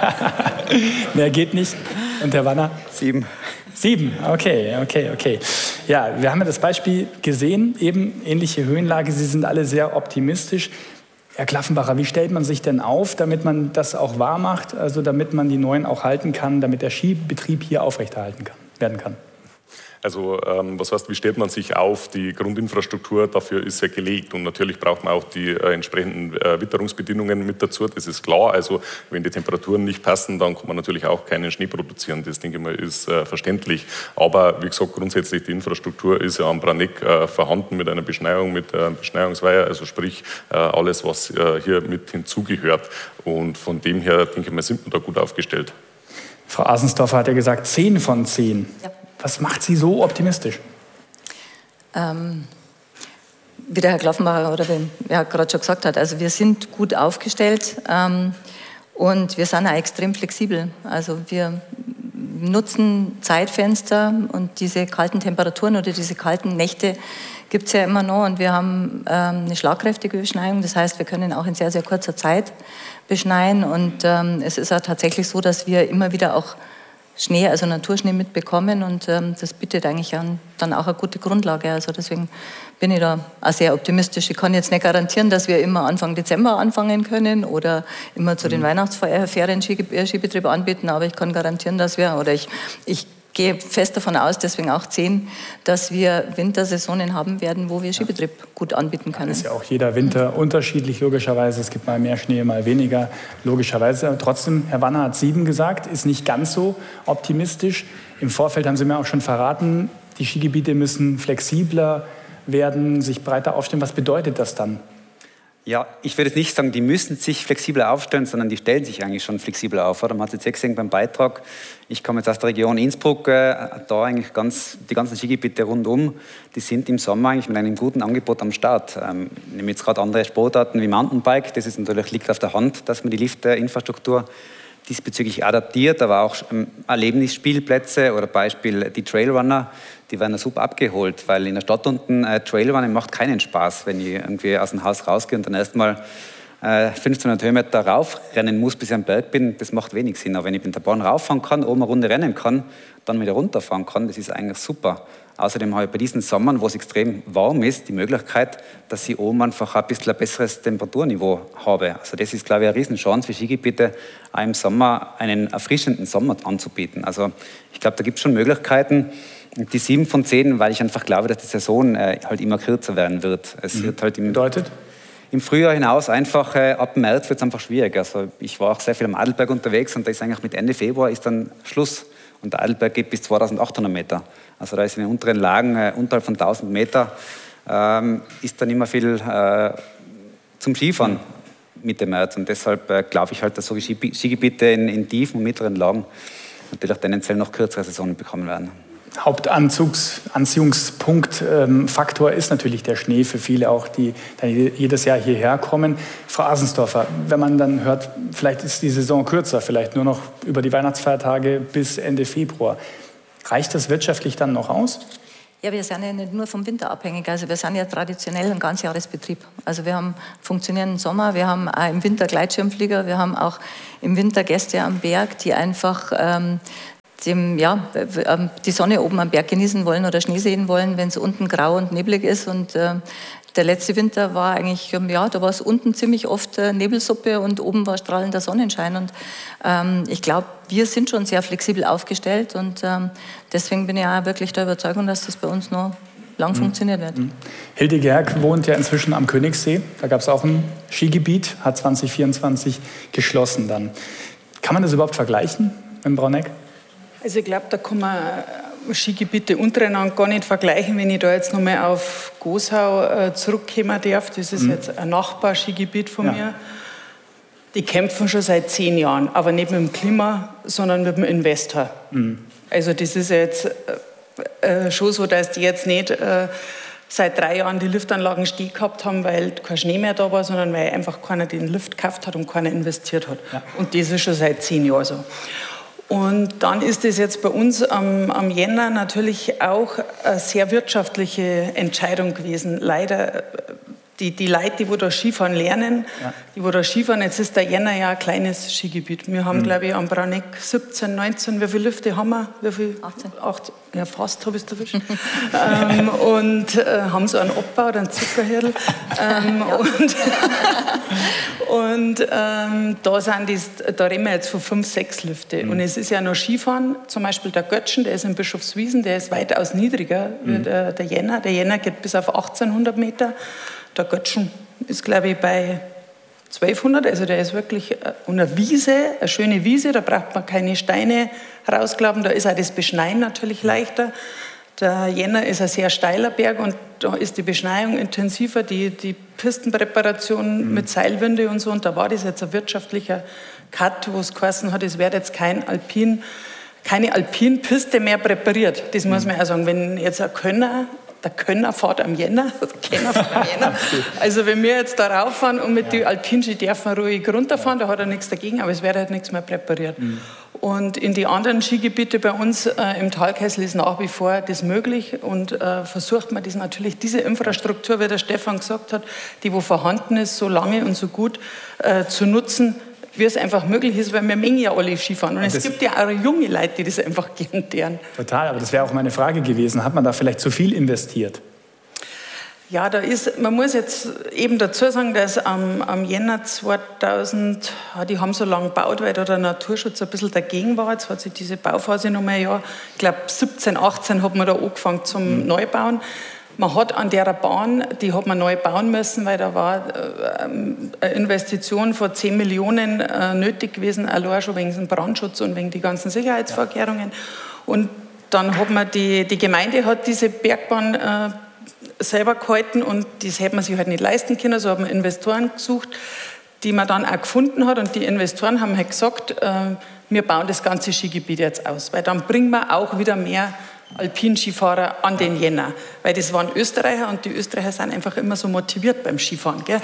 Mehr geht nicht. Und Herr Wanner? 7. 7, okay. Ja, wir haben ja das Beispiel gesehen, eben ähnliche Höhenlage. Sie sind alle sehr optimistisch. Herr Klaffenbacher, wie stellt man sich denn auf, damit man das auch wahr macht, also damit man die Neuen auch halten kann, damit der Skibetrieb hier aufrechterhalten werden kann? Also was heißt, wie stellt man sich auf? Die Grundinfrastruktur dafür ist ja gelegt und natürlich braucht man auch die entsprechenden Witterungsbedingungen mit dazu, das ist klar. Also wenn die Temperaturen nicht passen, dann kann man natürlich auch keinen Schnee produzieren, das denke ich mal ist verständlich. Aber wie gesagt, grundsätzlich die Infrastruktur ist ja am Branik vorhanden mit einer Beschneiung, mit Beschneiungsweiher, also sprich alles, was hier mit hinzugehört. Und von dem her, denke ich mal, sind wir da gut aufgestellt. Frau Asensdorfer hat ja gesagt 10 von 10. Ja. Was macht Sie so optimistisch? Wie der Herr Klaffenbacher oder wer gerade schon gesagt hat, also wir sind gut aufgestellt und wir sind auch extrem flexibel. Also wir nutzen Zeitfenster und diese kalten Temperaturen oder diese kalten Nächte gibt es ja immer noch und wir haben eine schlagkräftige Beschneiung. Das heißt, wir können auch in sehr, sehr kurzer Zeit beschneien und es ist auch tatsächlich so, dass wir immer wieder auch Schnee, also Naturschnee mitbekommen und das bietet eigentlich dann auch eine gute Grundlage. Also deswegen bin ich da auch sehr optimistisch. Ich kann jetzt nicht garantieren, dass wir immer Anfang Dezember anfangen können oder immer zu den Weihnachtsferien Skibetrieb anbieten, aber ich kann garantieren, dass wir, oder ich gehe fest davon aus, deswegen auch 10, dass wir Wintersaisonen haben werden, wo wir Skibetrieb gut anbieten können. Das ist ja auch jeder Winter unterschiedlich, logischerweise. Es gibt mal mehr Schnee, mal weniger, logischerweise. Trotzdem, Herr Wanner hat 7 gesagt, ist nicht ganz so optimistisch. Im Vorfeld haben Sie mir auch schon verraten, die Skigebiete müssen flexibler werden, sich breiter aufstellen. Was bedeutet das dann? Ja, ich würde jetzt nicht sagen, die müssen sich flexibler aufstellen, sondern die stellen sich eigentlich schon flexibler auf. Oder? Man hat es jetzt gesehen beim Beitrag, ich komme jetzt aus der Region Innsbruck, da eigentlich die ganzen Skigebiete rundum, die sind im Sommer eigentlich mit einem guten Angebot am Start. Ich nehme jetzt gerade andere Sportarten wie Mountainbike, das ist natürlich, liegt auf der Hand, dass man die Liftinfrastruktur diesbezüglich adaptiert, aber auch Erlebnisspielplätze oder Beispiel die Trailrunner, die werden super abgeholt, weil in der Stadt unten Trailrunning macht keinen Spaß, wenn ich irgendwie aus dem Haus rausgehe und dann erstmal 1500 Höhenmeter raufrennen muss, bis ich am Berg bin, das macht wenig Sinn. Aber wenn ich mit der Bahn rauffahren kann, oben eine Runde rennen kann, dann wieder runterfahren kann, das ist eigentlich super. Außerdem habe ich bei diesen Sommern, wo es extrem warm ist, die Möglichkeit, dass ich oben einfach ein bisschen ein besseres Temperaturniveau habe. Also das ist, glaube ich, eine Riesenchance für Skigebiete, auch im Sommer einen erfrischenden Sommer anzubieten. Also ich glaube, da gibt es schon Möglichkeiten. Die 7 von 10, weil ich einfach glaube, dass die Saison halt immer kürzer werden wird. Es wird halt bedeutet? Im Frühjahr hinaus einfach, ab März wird es einfach schwierig. Also ich war auch sehr viel am Adelberg unterwegs und da ist eigentlich mit Ende Februar ist dann Schluss. Und der Adelberg geht bis 2800 Meter. Also da ist in den unteren Lagen, unterhalb von 1000 Meter, ist dann immer viel zum Skifahren Mitte März. Und deshalb glaube ich halt, dass so wie Skigebiete in tiefen und mittleren Lagen natürlich tendenziell noch kürzere Saisonen bekommen werden. Hauptanziehungspunkt, Faktor ist natürlich der Schnee für viele auch, die dann jedes Jahr hierher kommen. Frau Asensdorfer, wenn man dann hört, vielleicht ist die Saison kürzer, vielleicht nur noch über die Weihnachtsfeiertage bis Ende Februar. Reicht das wirtschaftlich dann noch aus? Ja, wir sind ja nicht nur vom Winter abhängig. Also wir sind ja traditionell ein Ganzjahresbetrieb. Also wir haben funktionierenden Sommer, wir haben auch im Winter Gleitschirmflieger, wir haben auch im Winter Gäste am Berg, die einfach die Sonne oben am Berg genießen wollen oder Schnee sehen wollen, wenn es unten grau und neblig ist. Und der letzte Winter war eigentlich, da war es unten ziemlich oft Nebelsuppe und oben war strahlender Sonnenschein. Und ich glaube, wir sind schon sehr flexibel aufgestellt und deswegen bin ich auch wirklich der Überzeugung, dass das bei uns noch lang funktioniert wird. Hilde Gerg wohnt ja inzwischen am Königssee. Da gab es auch ein Skigebiet, hat 2024 geschlossen dann. Kann man das überhaupt vergleichen in Braunegg? Also ich glaube, da kann man Skigebiete untereinander gar nicht vergleichen. Wenn ich da jetzt nochmal auf Goshau zurückkommen darf, das ist jetzt ein Nachbarskigebiet von mir. Die kämpfen schon seit 10 Jahren, aber nicht mit dem Klima, sondern mit dem Investor. Also das ist jetzt schon so, dass die jetzt nicht seit 3 Jahren die Liftanlagen stehen gehabt haben, weil kein Schnee mehr da war, sondern weil einfach keiner den Lift gekauft hat und keiner investiert hat. Ja. Und das ist schon seit 10 Jahren so. Und dann ist es jetzt bei uns am Jänner natürlich auch eine sehr wirtschaftliche Entscheidung gewesen. Leider, die Leute, die da Skifahren lernen, die da Skifahren, jetzt ist der Jänner ja ein kleines Skigebiet. Wir haben, glaube ich, am Braunegg 17, 19, wie viele Lifte haben wir? Wie viel? 18. Ja, fast habe ich es erwischt. Und haben so einen Abbau oder einen Zuckerhirl. Da reden wir jetzt von 5, 6 Lifte. Und es ist ja noch Skifahren, zum Beispiel der Götschen, der ist in Bischofswiesen, der ist weitaus niedriger wie der Jänner. Der Jänner geht bis auf 1800 Meter. Der Götschen ist, glaube ich, bei 1200, also der ist wirklich eine Wiese, eine schöne Wiese, da braucht man keine Steine rausklappen, da ist auch das Beschneien natürlich leichter. Der Jänner ist ein sehr steiler Berg und da ist die Beschneiung intensiver, die Pistenpräparation mit Seilwinde und so, und da war das jetzt ein wirtschaftlicher Cut, wo es geheißen hat, es wird jetzt keine Alpinpiste mehr präpariert. Das muss man auch sagen, wenn jetzt der Könner fährt am Jänner. Also wenn wir jetzt da rauffahren und mit den Alpinski dürfen wir ruhig runterfahren, da hat er nichts dagegen, aber es wird halt nichts mehr präpariert. Und in die anderen Skigebiete bei uns im Talkessel ist nach wie vor das möglich und versucht man das natürlich, diese Infrastruktur, wie der Stefan gesagt hat, die wo vorhanden ist, so lange und so gut zu nutzen, wie es einfach möglich ist, weil wir mengen ja alle Skifahren. Und es gibt ja auch junge Leute, die das einfach gern tun. Total, aber das wäre auch meine Frage gewesen. Hat man da vielleicht zu viel investiert? Ja, man muss jetzt eben dazu sagen, dass am Jänner 2000, die haben so lange gebaut, weil da der Naturschutz ein bisschen dagegen war. Jetzt hat sich diese Bauphase noch mal, ich glaube 17, 18 hat man da angefangen zum Neubauen. Man hat an der Bahn, die hat man neu bauen müssen, weil da war eine Investition von 10 Millionen nötig gewesen, allein schon wegen dem Brandschutz und wegen die ganzen Sicherheitsvorkehrungen. Und dann hat man die Gemeinde hat diese Bergbahn selber gehalten und das hätte man sich halt nicht leisten können. So hat man Investoren gesucht, die man dann auch gefunden hat, und die Investoren haben halt gesagt, wir bauen das ganze Skigebiet jetzt aus, weil dann bringen wir auch wieder mehr Alpinskifahrer an den Jänner, weil das waren Österreicher und die Österreicher sind einfach immer so motiviert beim Skifahren, gell?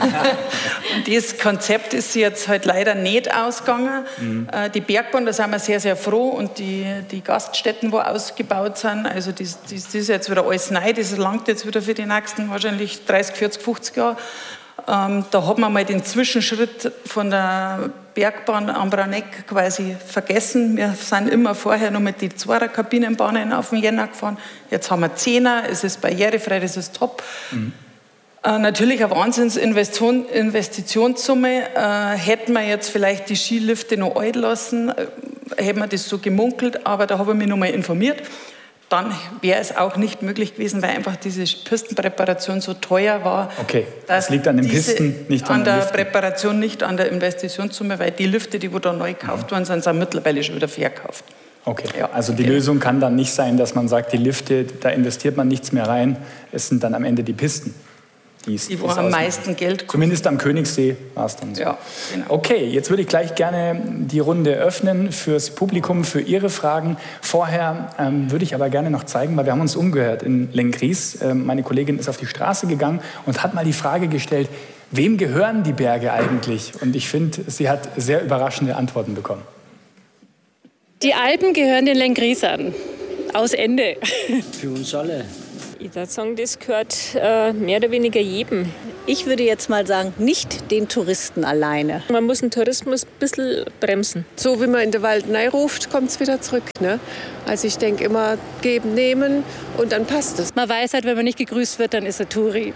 Und das Konzept ist jetzt halt leider nicht ausgegangen. Die Bergbahn, da sind wir sehr, sehr froh, und die Gaststätten, wo ausgebaut sind, also das ist jetzt wieder alles neu, das langt jetzt wieder für die nächsten wahrscheinlich 30, 40, 50 Jahre. Da hat man mal den Zwischenschritt von der Bergbahn am Braunegg quasi vergessen. Wir sind immer vorher noch mit den 2er Kabinenbahnen auf den Jänner gefahren. Jetzt haben wir 10er, es ist barrierefrei, das ist top. Natürlich eine Wahnsinnsinvestitionssumme. Hätten wir jetzt vielleicht die Skilifte noch alt lassen, hätten wir das so gemunkelt, aber da habe ich mich noch mal informiert. Dann wäre es auch nicht möglich gewesen, weil einfach diese Pistenpräparation so teuer war. Okay, das liegt an den Pisten, nicht an der Präparation, nicht an der Investitionssumme, weil die Lifte, die da neu gekauft worden sind, sind mittlerweile schon wieder verkauft. Okay, ja, also die Lösung kann dann nicht sein, dass man sagt, die Lifte, da investiert man nichts mehr rein, es sind dann am Ende die Pisten. Die wo am meisten Geld kommt. Zumindest am Königssee war es dann so. Ja, genau. Okay, jetzt würde ich gleich gerne die Runde öffnen fürs Publikum, für Ihre Fragen. Vorher würde ich aber gerne noch zeigen, weil wir haben uns umgehört in Lenggries. Meine Kollegin ist auf die Straße gegangen und hat mal die Frage gestellt, wem gehören die Berge eigentlich? Und ich finde, sie hat sehr überraschende Antworten bekommen. Die Alpen gehören den Lenggriesern. aus Ende. Für uns alle. Ich würde sagen, das gehört mehr oder weniger jedem. Ich würde jetzt mal sagen, nicht den Touristen alleine. Man muss den Tourismus ein bisschen bremsen. So wie man in den Wald reinruft, kommt es wieder zurück. Ne? Also ich denke immer, geben, nehmen und dann passt es. Man weiß halt, wenn man nicht gegrüßt wird, dann ist er Touri.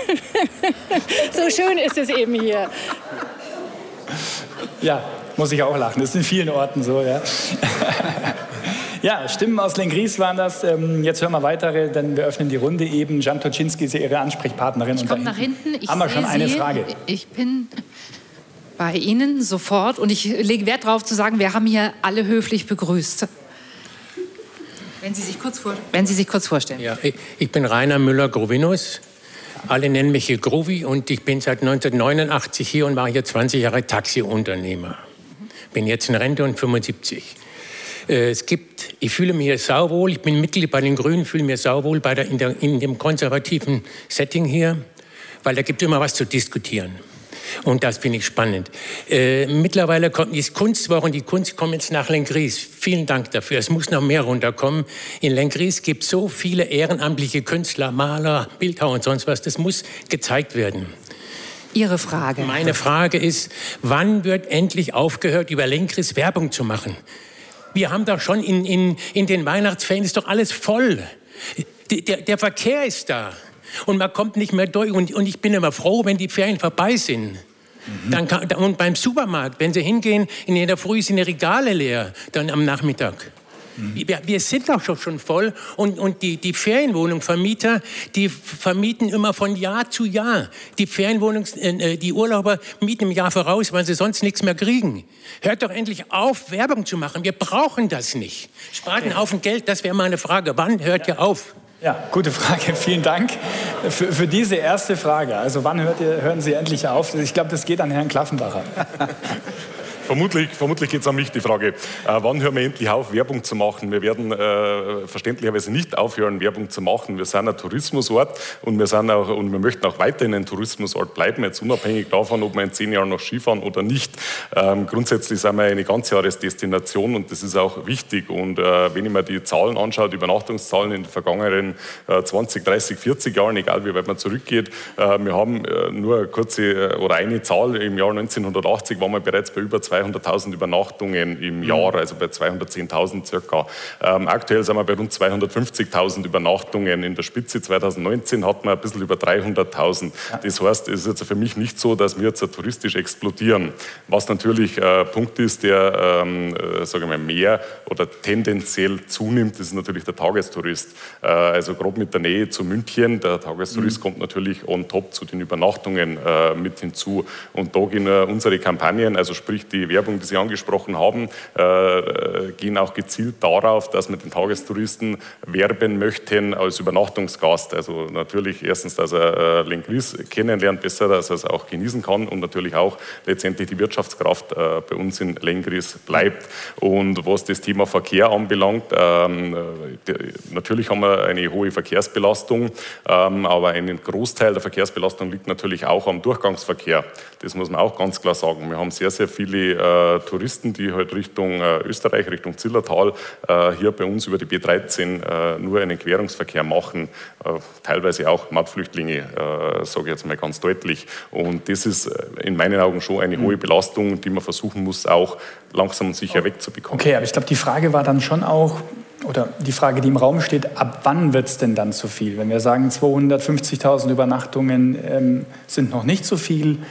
So schön ist es eben hier. Ja, muss ich auch lachen. Das ist in vielen Orten so, ja. Ja, Stimmen aus Lenggries waren das. Jetzt hören wir weitere, denn wir öffnen die Runde eben. Jan Toczynski ist ja Ihre Ansprechpartnerin. Ich komme nach hinten. Haben wir schon eine Frage? Ich bin bei Ihnen sofort und ich lege Wert darauf zu sagen, wir haben hier alle höflich begrüßt. Wenn Sie sich kurz vorstellen. Ja, ich bin Rainer Müller-Grovinus. Alle nennen mich hier Grovi und ich bin seit 1989 hier und war hier 20 Jahre Taxiunternehmer. Bin jetzt in Rente und 75. Ich fühle mich hier sauwohl, ich bin Mitglied bei den Grünen, fühle mich sauwohl in dem konservativen Setting hier, weil da gibt es immer was zu diskutieren. Und das finde ich spannend. Mittlerweile kommt die Kunstwoche und die Kunst kommt jetzt nach Lenggries. Vielen Dank dafür. Es muss noch mehr runterkommen. In Lenggries gibt es so viele ehrenamtliche Künstler, Maler, Bildhauer und sonst was. Das muss gezeigt werden. Ihre Frage. Meine Frage ist, wann wird endlich aufgehört, über Lenggries Werbung zu machen? Wir haben doch schon in den Weihnachtsferien ist doch alles voll. Der Verkehr ist da. Und man kommt nicht mehr durch. Und ich bin immer froh, wenn die Ferien vorbei sind. Und beim Supermarkt, wenn Sie hingehen, in der Früh sind die Regale leer, dann am Nachmittag. Wir sind doch schon voll und die Ferienwohnungsvermieter, die vermieten immer von Jahr zu Jahr. Die Urlauber mieten im Jahr voraus, weil sie sonst nichts mehr kriegen. Hört doch endlich auf, Werbung zu machen. Wir brauchen das nicht. Spart einen Haufen Geld, das wäre meine Frage. Wann hört ihr auf? Ja, gute Frage. Vielen Dank für diese erste Frage. Also wann hören Sie endlich auf? Ich glaube, das geht an Herrn Klaffenbacher. Vermutlich geht es an mich, die Frage, wann hören wir endlich auf, Werbung zu machen? Wir werden verständlicherweise nicht aufhören, Werbung zu machen. Wir sind ein Tourismusort und wir möchten auch weiterhin ein Tourismusort bleiben, jetzt unabhängig davon, ob wir in 10 Jahren noch Skifahren oder nicht. Grundsätzlich sind wir eine Ganzjahresdestination und das ist auch wichtig. Und wenn ich mir die Zahlen anschaue, die Übernachtungszahlen in den vergangenen 20, 30, 40 Jahren, egal wie weit man zurückgeht, wir haben nur eine Zahl, im Jahr 1980 waren wir bereits bei über 200.000 Übernachtungen im Jahr, also bei 210.000 circa. Aktuell sind wir bei rund 250.000 Übernachtungen. In der Spitze 2019 hatten wir ein bisschen über 300.000. Das heißt, es ist jetzt für mich nicht so, dass wir jetzt touristisch explodieren. Was natürlich Punkt ist, der mehr oder tendenziell zunimmt, ist natürlich der Tagestourist. Also gerade mit der Nähe zu München, der Tagestourist kommt natürlich on top zu den Übernachtungen mit hinzu. Und da gehen unsere Kampagnen, also sprich die Werbung, die Sie angesprochen haben, gehen auch gezielt darauf, dass wir den Tagestouristen werben möchten als Übernachtungsgast. Also natürlich erstens, dass er Lenggries kennenlernt, besser, dass er es auch genießen kann und natürlich auch letztendlich die Wirtschaftskraft bei uns in Lenggries bleibt. Und was das Thema Verkehr anbelangt, natürlich haben wir eine hohe Verkehrsbelastung, aber ein Großteil der Verkehrsbelastung liegt natürlich auch am Durchgangsverkehr. Das muss man auch ganz klar sagen. Wir haben sehr, sehr viele Touristen, die halt Richtung Österreich, Richtung Zillertal hier bei uns über die B13 nur einen Querungsverkehr machen. Teilweise auch Mautflüchtlinge, sage ich jetzt mal ganz deutlich. Und das ist in meinen Augen schon eine hohe Belastung, die man versuchen muss, auch langsam und sicher wegzubekommen. Okay, aber ich glaube, die Frage war dann schon auch, oder die Frage, die im Raum steht, ab wann wird es denn dann zu viel? Wenn wir sagen, 250.000 Übernachtungen sind noch nicht so viel,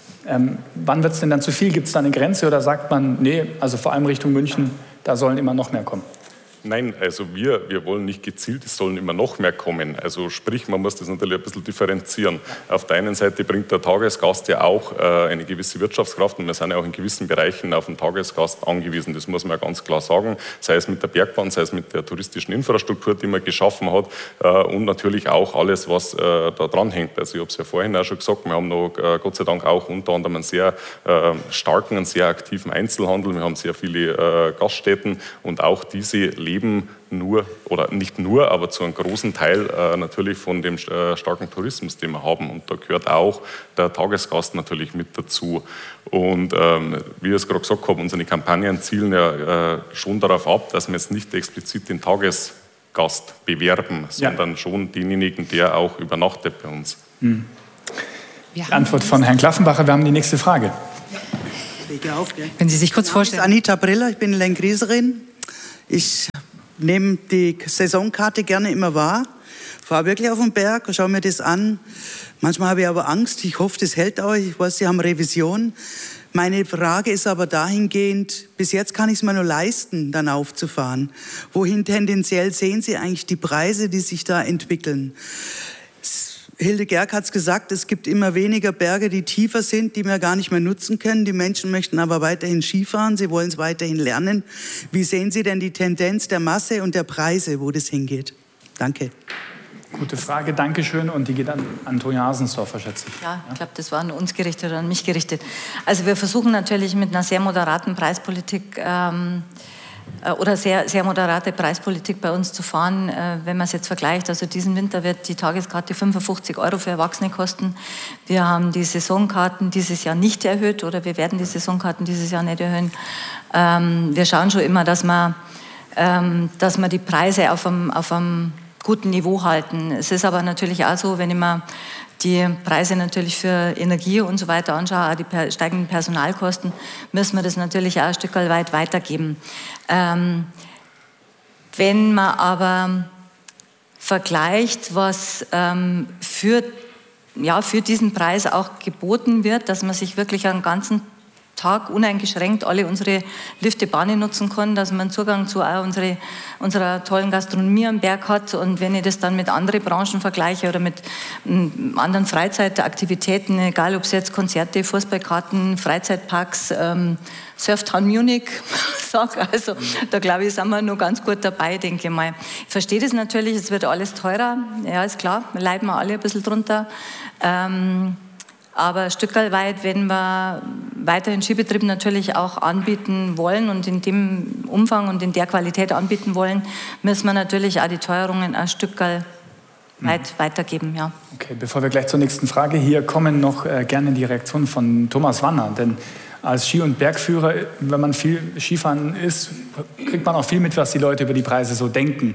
wann wird es denn dann zu viel? Gibt es da eine Grenze oder sagt man, nee, also vor allem Richtung München, da sollen immer noch mehr kommen? Nein, also wir wollen nicht gezielt, es sollen immer noch mehr kommen. Also sprich, man muss das natürlich ein bisschen differenzieren. Auf der einen Seite bringt der Tagesgast ja auch eine gewisse Wirtschaftskraft und wir sind ja auch in gewissen Bereichen auf den Tagesgast angewiesen. Das muss man ja ganz klar sagen, sei es mit der Bergbahn, sei es mit der touristischen Infrastruktur, die man geschaffen hat und natürlich auch alles, was da dran hängt. Also ich habe es ja vorhin auch schon gesagt, wir haben noch Gott sei Dank auch unter anderem einen sehr starken, einen sehr aktiven Einzelhandel. Wir haben sehr viele Gaststätten und auch diese leben nur, oder nicht nur, aber zu einem großen Teil natürlich von dem starken Tourismus, den wir haben. Und da gehört auch der Tagesgast natürlich mit dazu. Und wie ich es gerade gesagt habe, unsere Kampagnen zielen ja schon darauf ab, dass wir jetzt nicht explizit den Tagesgast Gast bewerben, sondern schon denjenigen, der auch übernachtet bei uns. Die Antwort von Herrn Klaffenbacher. Wir haben die nächste Frage. Wenn Sie sich kurz vorstellen. Anita Briller, ich bin Lenkrieserin. Ich nehme die Saisonkarte gerne immer wahr, fahre wirklich auf den Berg und schaue mir das an. Manchmal habe ich aber Angst. Ich hoffe, das hält auch. Ich weiß, Sie haben Revision. Meine Frage ist aber dahingehend, bis jetzt kann ich es mir nur leisten, dann aufzufahren. Wohin tendenziell sehen Sie eigentlich die Preise, die sich da entwickeln? Hilde Gerg hat es gesagt, es gibt immer weniger Berge, die tiefer sind, die wir gar nicht mehr nutzen können. Die Menschen möchten aber weiterhin Skifahren, sie wollen es weiterhin lernen. Wie sehen Sie denn die Tendenz der Masse und der Preise, wo das hingeht? Danke. Gute Frage, Dankeschön. Und die geht an Antonia Hasensdorfer, schätze ich. Ja, ich glaube, das war an uns gerichtet oder an mich gerichtet. Also wir versuchen natürlich mit einer sehr moderaten Preispolitik oder sehr, sehr moderate Preispolitik bei uns zu fahren. Wenn man es jetzt vergleicht, also diesen Winter wird die Tageskarte 55 € für Erwachsene kosten. Wir haben die Saisonkarten dieses Jahr nicht erhöht oder wir werden die Saisonkarten dieses Jahr nicht erhöhen. Wir schauen schon immer, dass wir die Preise auf einem guten Niveau halten. Es ist aber natürlich auch so, wenn ich mir die Preise natürlich für Energie und so weiter anschaue, auch die steigenden Personalkosten, müssen wir das natürlich auch ein Stück weit weitergeben. Wenn man aber vergleicht, was für diesen Preis auch geboten wird, dass man sich wirklich einen ganzen Tag uneingeschränkt alle unsere Lifte, Bahnen nutzen kann, dass man Zugang zu auch unserer tollen Gastronomie am Berg hat. Und wenn ich das dann mit anderen Branchen vergleiche oder mit anderen Freizeitaktivitäten, egal ob es jetzt Konzerte, Fußballkarten, Freizeitparks, Surftown Munich, also da glaube ich, sind wir noch ganz gut dabei, denke ich mal. Ich verstehe das natürlich, es wird alles teurer, ja, ist klar, leiden wir alle ein bisschen drunter. Aber ein Stück weit, wenn wir weiterhin Skibetrieb natürlich auch anbieten wollen und in dem Umfang und in der Qualität anbieten wollen, müssen wir natürlich auch die Teuerungen ein Stück weit weitergeben. Ja. Okay, bevor wir gleich zur nächsten Frage, hier kommen noch gerne die Reaktionen von Thomas Wanner. Denn als Ski- und Bergführer, wenn man viel Skifahren ist, kriegt man auch viel mit, was die Leute über die Preise so denken.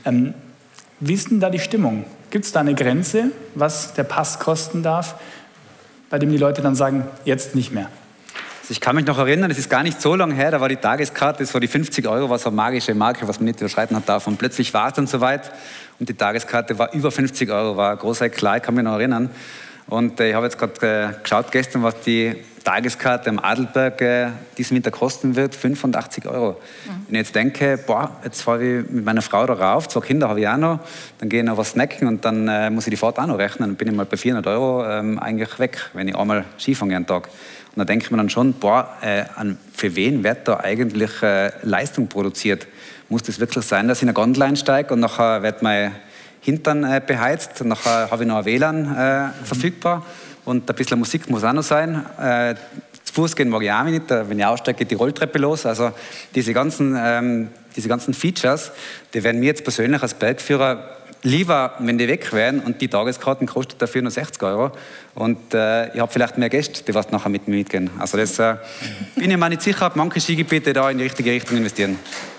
Wie ist denn da die Stimmung? Gibt es da eine Grenze, was der Pass kosten darf, bei dem die Leute dann sagen, jetzt nicht mehr? Also ich kann mich noch erinnern, es ist gar nicht so lange her, da war die Tageskarte, das war die 50 €, was eine magische Marke, was man nicht überschreiten hat darf. Und plötzlich war es dann soweit und die Tageskarte war über 50 €, war ein großer Eklat, ich kann mich noch erinnern. Und ich habe jetzt gerade geschaut gestern, was die Tageskarte am Adelberg diesen Winter kosten wird, 85 €. Wenn ich jetzt denke, jetzt fahre ich mit meiner Frau da rauf, 2 Kinder habe ich auch noch, dann gehe ich noch was snacken und dann muss ich die Fahrt auch noch rechnen, dann bin ich mal bei 400 € eigentlich weg, wenn ich einmal Skifahren jeden Tag. Und da denke ich mir dann schon, für wen wird da eigentlich Leistung produziert? Muss das wirklich sein, dass ich in eine Gondel einsteige und nachher wird mein Hintern beheizt, nachher habe ich noch ein WLAN verfügbar und ein bisschen Musik muss auch noch sein. Zu Fuß gehen mag ich auch nicht, wenn ich aussteige, geht die Rolltreppe los. Also diese ganzen Features, die werden mir jetzt persönlich als Bergführer lieber, wenn die weg wären und die Tageskarten kostet dafür nur 60 € und ich habe vielleicht mehr Gäste, die was nachher mit mir mitgehen. Also das bin ich mir nicht sicher, ob manche Skigebiete da in die richtige Richtung investieren.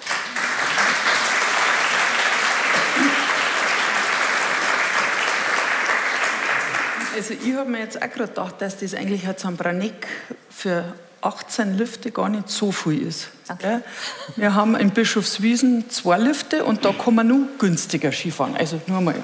Also ich habe mir jetzt auch gerade gedacht, dass das eigentlich halt so ein Braneck für 18 Lifte gar nicht so viel ist. Okay. Wir haben in Bischofswiesen 2 Lifte und da kann man nur günstiger Skifahren. Also nur mal.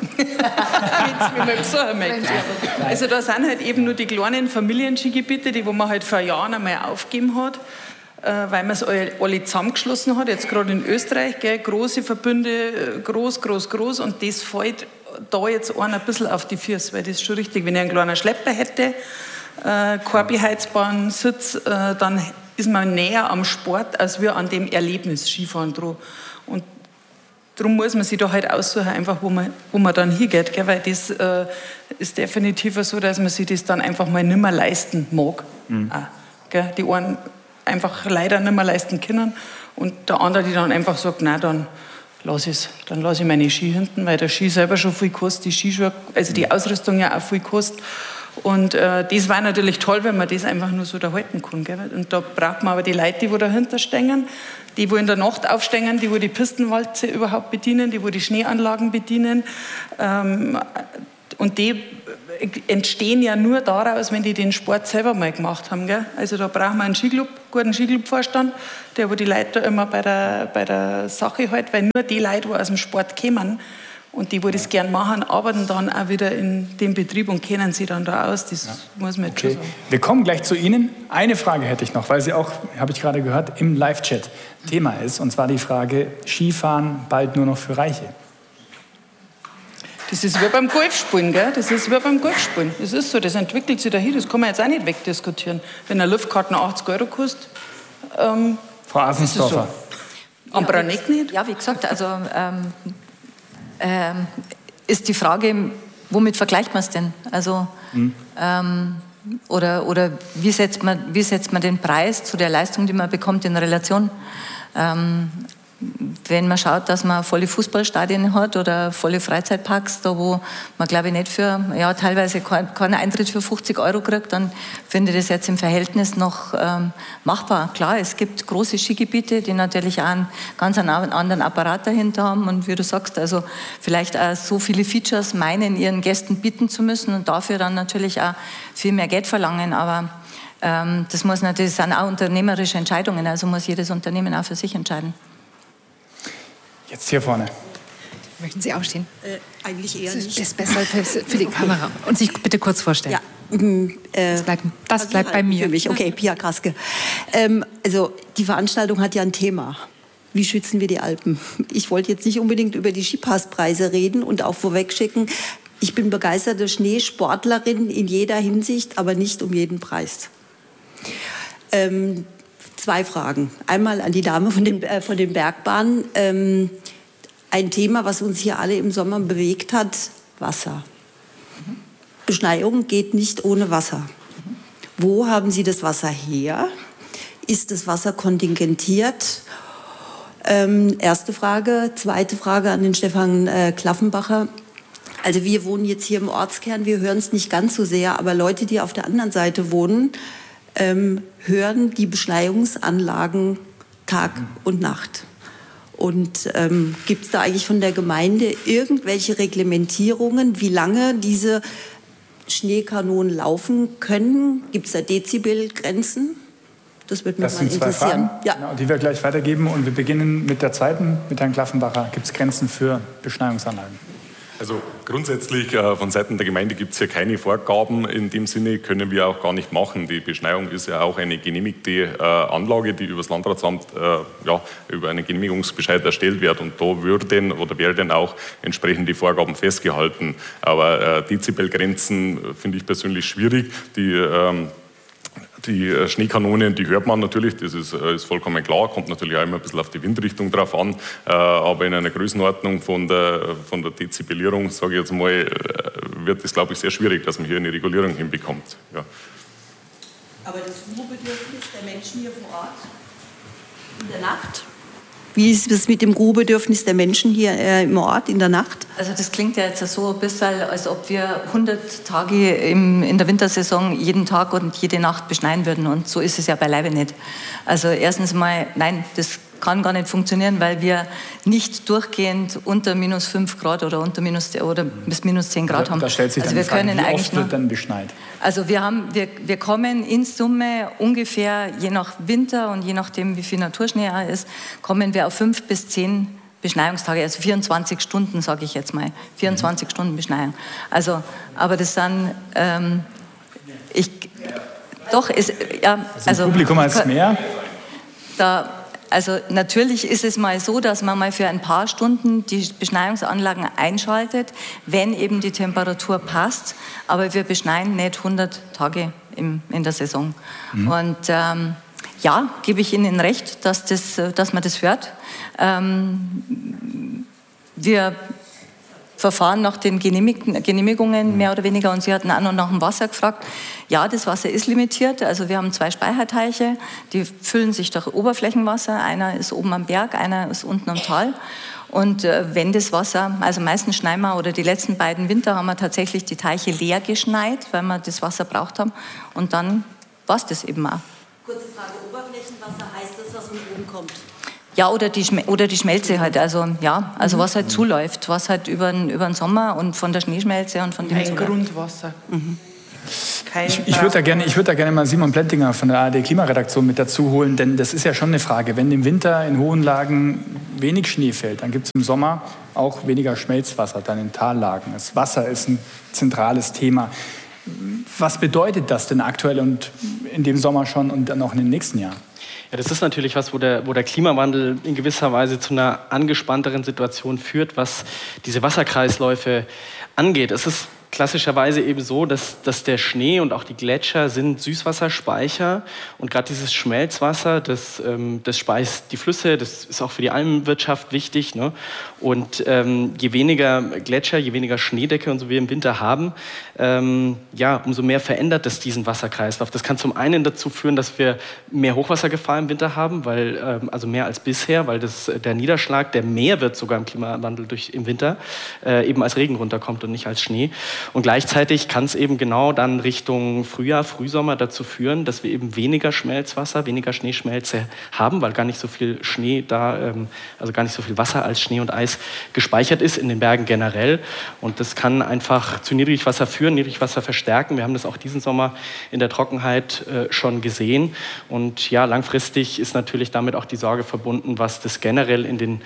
Also da sind halt eben nur die kleinen Familienskigebiete, die wo man halt vor Jahren einmal aufgegeben hat, weil man es alle zusammengeschlossen hat. Jetzt gerade in Österreich, gell, große Verbünde, groß und das fällt da jetzt ein bisschen auf die Füße, weil das ist schon richtig, wenn ich einen kleinen Schlepper hätte, kein beheizbaren Sitz, dann ist man näher am Sport als wir an dem Erlebnis Skifahren dran. Und darum muss man sich da halt aussuchen, einfach wo man dann hingeht, gell? Weil das ist definitiv so, dass man sich das dann einfach mal nicht mehr leisten mag. Gell? Die einen einfach leider nicht mehr leisten können und der andere, die dann einfach sagt, nein, dann lasse ich meine Ski hinten, weil der Ski selber schon viel kostet, die Skischuhe, also die Ausrüstung ja auch viel kostet. Und das war natürlich toll, wenn man das einfach nur so da halten kann. Gell? Und da braucht man aber die Leute, die dahinter stehen, die in der Nacht aufstehen, die Pistenwalze überhaupt bedienen, die Schneeanlagen bedienen. Und die entstehen ja nur daraus, wenn die den Sport selber mal gemacht haben. Gell? Also da brauchen wir einen guten Skiclub-Vorstand, der die Leute immer bei der Sache hält, weil nur die Leute, die aus dem Sport kommen und die das gern machen, arbeiten dann auch wieder in dem Betrieb und kennen sie dann da aus. Das muss man jetzt schon sagen. Wir kommen gleich zu Ihnen. Eine Frage hätte ich noch, weil sie auch, habe ich gerade gehört, im Live-Chat Thema ist. Und zwar die Frage, Skifahren bald nur noch für Reiche. Das ist wie beim Golfspielen, gell? Das ist wie beim Golfspielen. Das ist so, das entwickelt sich dahin, das kann man jetzt auch nicht wegdiskutieren. Wenn eine Luftkarten 80 € kostet, Frau Asensdorfer. Am Braneck nicht? Ja, wie gesagt, also ist die Frage, womit vergleicht man es denn? Also, oder wie setzt man den Preis zu der Leistung, die man bekommt, in Relation? Wenn man schaut, dass man volle Fußballstadien hat oder volle Freizeitparks, da wo man, glaube ich, nicht für, teilweise keinen Eintritt für 50 € kriegt, dann finde ich das jetzt im Verhältnis noch machbar. Klar, es gibt große Skigebiete, die natürlich auch einen ganz anderen Apparat dahinter haben und wie du sagst, also vielleicht auch so viele Features meinen, ihren Gästen bieten zu müssen und dafür dann natürlich auch viel mehr Geld verlangen, aber das sind auch unternehmerische Entscheidungen, also muss jedes Unternehmen auch für sich entscheiden. Jetzt hier vorne. Möchten Sie aufstehen? Eigentlich eher nicht. Das ist besser für die Kamera. Und sich bitte kurz vorstellen. Ja. Das bleibt bei mir. Für mich. Okay, Pia Kraske. Also die Veranstaltung hat ja ein Thema. Wie schützen wir die Alpen? Ich wollte jetzt nicht unbedingt über die Skipasspreise reden und auch vorwegschicken, ich bin begeisterte Schneesportlerin in jeder Hinsicht, aber nicht um jeden Preis. 2 Fragen. Einmal an die Dame von den Bergbahnen. Ein Thema, was uns hier alle im Sommer bewegt hat, Wasser. Beschneiung geht nicht ohne Wasser. Wo haben Sie das Wasser her? Ist das Wasser kontingentiert? Erste Frage. Zweite Frage an den Stefan Klaffenbacher. Also wir wohnen jetzt hier im Ortskern, wir hören es nicht ganz so sehr, aber Leute, die auf der anderen Seite wohnen, hören die Beschneiungsanlagen Tag und Nacht. Und gibt es da eigentlich von der Gemeinde irgendwelche Reglementierungen, wie lange diese Schneekanonen laufen können? Gibt es da Dezibelgrenzen? Das würde mich mal interessieren. Das sind 2 Fragen, genau, die wir gleich weitergeben. Und wir beginnen mit der zweiten, mit Herrn Klaffenbacher. Gibt es Grenzen für Beschneiungsanlagen? Also grundsätzlich von Seiten der Gemeinde gibt es ja keine Vorgaben. In dem Sinne können wir auch gar nicht machen. Die Beschneiung ist ja auch eine genehmigte Anlage, die über das Landratsamt über einen Genehmigungsbescheid erstellt wird. Und da werden auch entsprechend die Vorgaben festgehalten. Aber Dezibelgrenzen finde ich persönlich schwierig. Die Schneekanonen, die hört man natürlich, das ist vollkommen klar, kommt natürlich auch immer ein bisschen auf die Windrichtung drauf an, aber in einer Größenordnung von der Dezibelierung, sage ich jetzt mal, wird es, glaube ich, sehr schwierig, dass man hier eine Regulierung hinbekommt. Ja. Aber das Ruhebedürfnis der Menschen hier vor Ort in der Nacht? Wie ist es mit dem Ruhebedürfnis der Menschen hier im Ort in der Nacht? Also das klingt ja jetzt so ein bisschen, als ob wir 100 Tage in der Wintersaison jeden Tag und jede Nacht beschneien würden. Und so ist es ja beileibe nicht. Also erstens mal, nein, das kann gar nicht funktionieren, weil wir nicht durchgehend unter minus 5 Grad oder bis minus 10 Grad haben. Da stellt sich dann die Frage, wie oft wird dann beschneit? Also wir kommen in Summe ungefähr, je nach Winter und je nachdem, wie viel Naturschnee ist, kommen wir auf 5 bis 10 Beschneiungstage, also 24 Stunden, sage ich jetzt mal. 24 Stunden Beschneiung. Also, aber das sind, Also Publikum als mehr? Also natürlich ist es mal so, dass man mal für ein paar Stunden die Beschneiungsanlagen einschaltet, wenn eben die Temperatur passt. Aber wir beschneien nicht 100 Tage in der Saison. Und ja, gebe ich Ihnen recht, dass man das hört. Wir verfahren nach den Genehmigungen mehr oder weniger. Und Sie hatten auch noch nach dem Wasser gefragt. Ja, das Wasser ist limitiert. Also wir haben 2 Speicherteiche, die füllen sich durch Oberflächenwasser. Einer ist oben am Berg, einer ist unten am Tal. Und wenn das Wasser, also meistens schneien wir, oder die letzten beiden Winter haben wir tatsächlich die Teiche leer geschneit, weil wir das Wasser braucht haben. Und dann war es das eben auch. Kurze Frage, Oberflächenwasser heißt das, was von oben kommt? Ja, oder die Schmelze halt, also was halt zuläuft, was halt über den Sommer und von der Schneeschmelze und von dem zuläuft. Grundwasser. Ich würde da gerne mal Simon Plentinger von der ARD Klimaredaktion mit dazu holen, denn das ist ja schon eine Frage. Wenn im Winter in hohen Lagen wenig Schnee fällt, dann gibt es im Sommer auch weniger Schmelzwasser dann in Tallagen. Das Wasser ist ein zentrales Thema. Was bedeutet das denn aktuell und in dem Sommer schon und dann auch in den nächsten Jahren? Ja, das ist natürlich was, wo der Klimawandel in gewisser Weise zu einer angespannteren Situation führt, was diese Wasserkreisläufe angeht. Es ist klassischerweise eben so, dass der Schnee und auch die Gletscher sind Süßwasserspeicher und gerade dieses Schmelzwasser, das speist die Flüsse, das ist auch für die Almwirtschaft wichtig, ne? Und je weniger Gletscher, je weniger Schneedecke und so wir im Winter haben, umso mehr verändert es diesen Wasserkreislauf. Das kann zum einen dazu führen, dass wir mehr Hochwassergefahr im Winter haben, also mehr als bisher, weil der Niederschlag, der mehr wird sogar im Klimawandel im Winter, eben als Regen runterkommt und nicht als Schnee. Und gleichzeitig kann es eben genau dann Richtung Frühjahr, Frühsommer dazu führen, dass wir eben weniger Schmelzwasser, weniger Schneeschmelze haben, weil gar nicht so viel Schnee da, also gar nicht so viel Wasser als Schnee und Eis gespeichert ist in den Bergen generell. Und das kann einfach zu Niedrigwasser führen, Niedrigwasser verstärken. Wir haben das auch diesen Sommer in der Trockenheit schon gesehen. Und ja, langfristig ist natürlich damit auch die Sorge verbunden, was das generell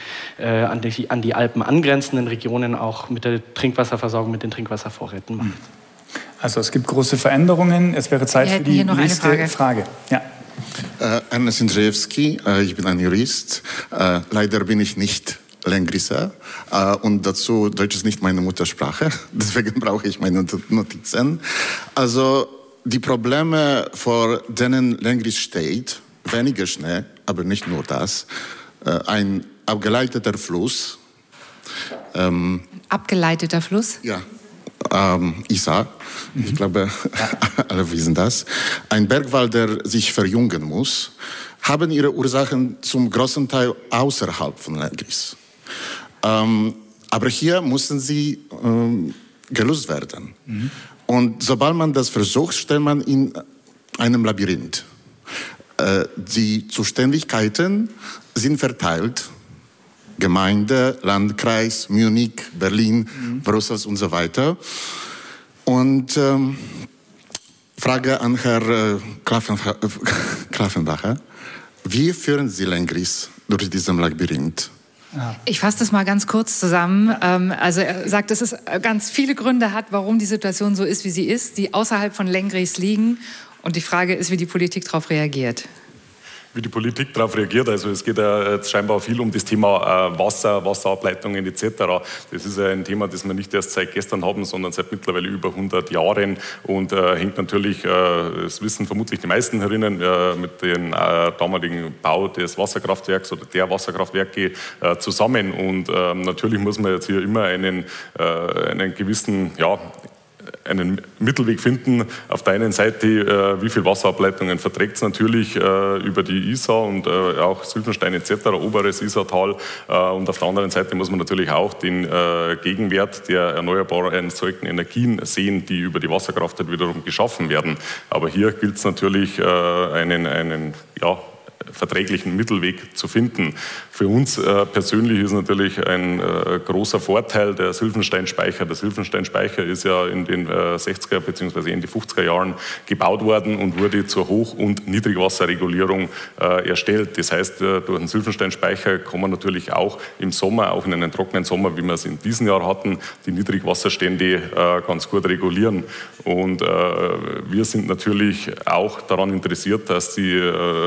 an die Alpen angrenzenden Regionen auch mit der Trinkwasserversorgung, mit den Trinkwasservorräten macht. Also es gibt große Veränderungen. Es wäre Zeit für die nächste Frage. Ja. Ernest Jindrzejewski, ich bin ein Jurist. Leider bin ich nicht Lengriser und dazu Deutsch ist nicht meine Muttersprache. Deswegen brauche ich meine Notizen. Also die Probleme, vor denen Lengris steht, weniger Schnee, aber nicht nur das, ein abgeleiteter Fluss. Abgeleiteter Fluss? Ja. Isar, ich glaube, alle wissen das. Ein Bergwald, der sich verjüngen muss, haben ihre Ursachen zum großen Teil außerhalb von Lengris. Aber hier müssen sie gelöst werden. Und sobald man das versucht, stellt man in einem Labyrinth. Die Zuständigkeiten sind verteilt. Gemeinde, Landkreis, Munich, Berlin, Brüssel und so weiter. Und Frage an Herrn Klaffenbacher. Wie führen Sie Lengris durch diesen Labyrinth? Ich fasse das mal ganz kurz zusammen. Also er sagt, dass es ganz viele Gründe hat, warum die Situation so ist, wie sie ist, die außerhalb von Lengris liegen. Und die Frage ist, wie die Politik darauf reagiert. Wie die Politik darauf reagiert. Also es geht ja jetzt scheinbar viel um das Thema Wasser, Wasserableitungen etc. Das ist ja ein Thema, das wir nicht erst seit gestern haben, sondern seit mittlerweile über 100 Jahren und hängt natürlich, das wissen vermutlich die meisten herinnen, mit dem damaligen Bau des Wasserkraftwerks oder der Wasserkraftwerke zusammen. Und natürlich muss man jetzt hier immer einen gewissen, einen Mittelweg finden. Auf der einen Seite, wie viel Wasserableitungen verträgt es natürlich über die Isar und auch Sylvenstein etc., oberes Isartal. Und auf der anderen Seite muss man natürlich auch den Gegenwert der erneuerbar erzeugten Energien sehen, die über die Wasserkraft halt wiederum geschaffen werden. Aber hier gilt es natürlich, einen verträglichen Mittelweg zu finden. Für uns persönlich ist natürlich ein großer Vorteil der Sylvensteinspeicher. Der Sylvensteinspeicher ist ja in den 60er bzw. in die 50er Jahren gebaut worden und wurde zur Hoch- und Niedrigwasserregulierung erstellt. Das heißt, durch den Sylvensteinspeicher kann man natürlich auch im Sommer, auch in einem trockenen Sommer, wie wir es in diesem Jahr hatten, die Niedrigwasserstände ganz gut regulieren. Und wir sind natürlich auch daran interessiert, dass die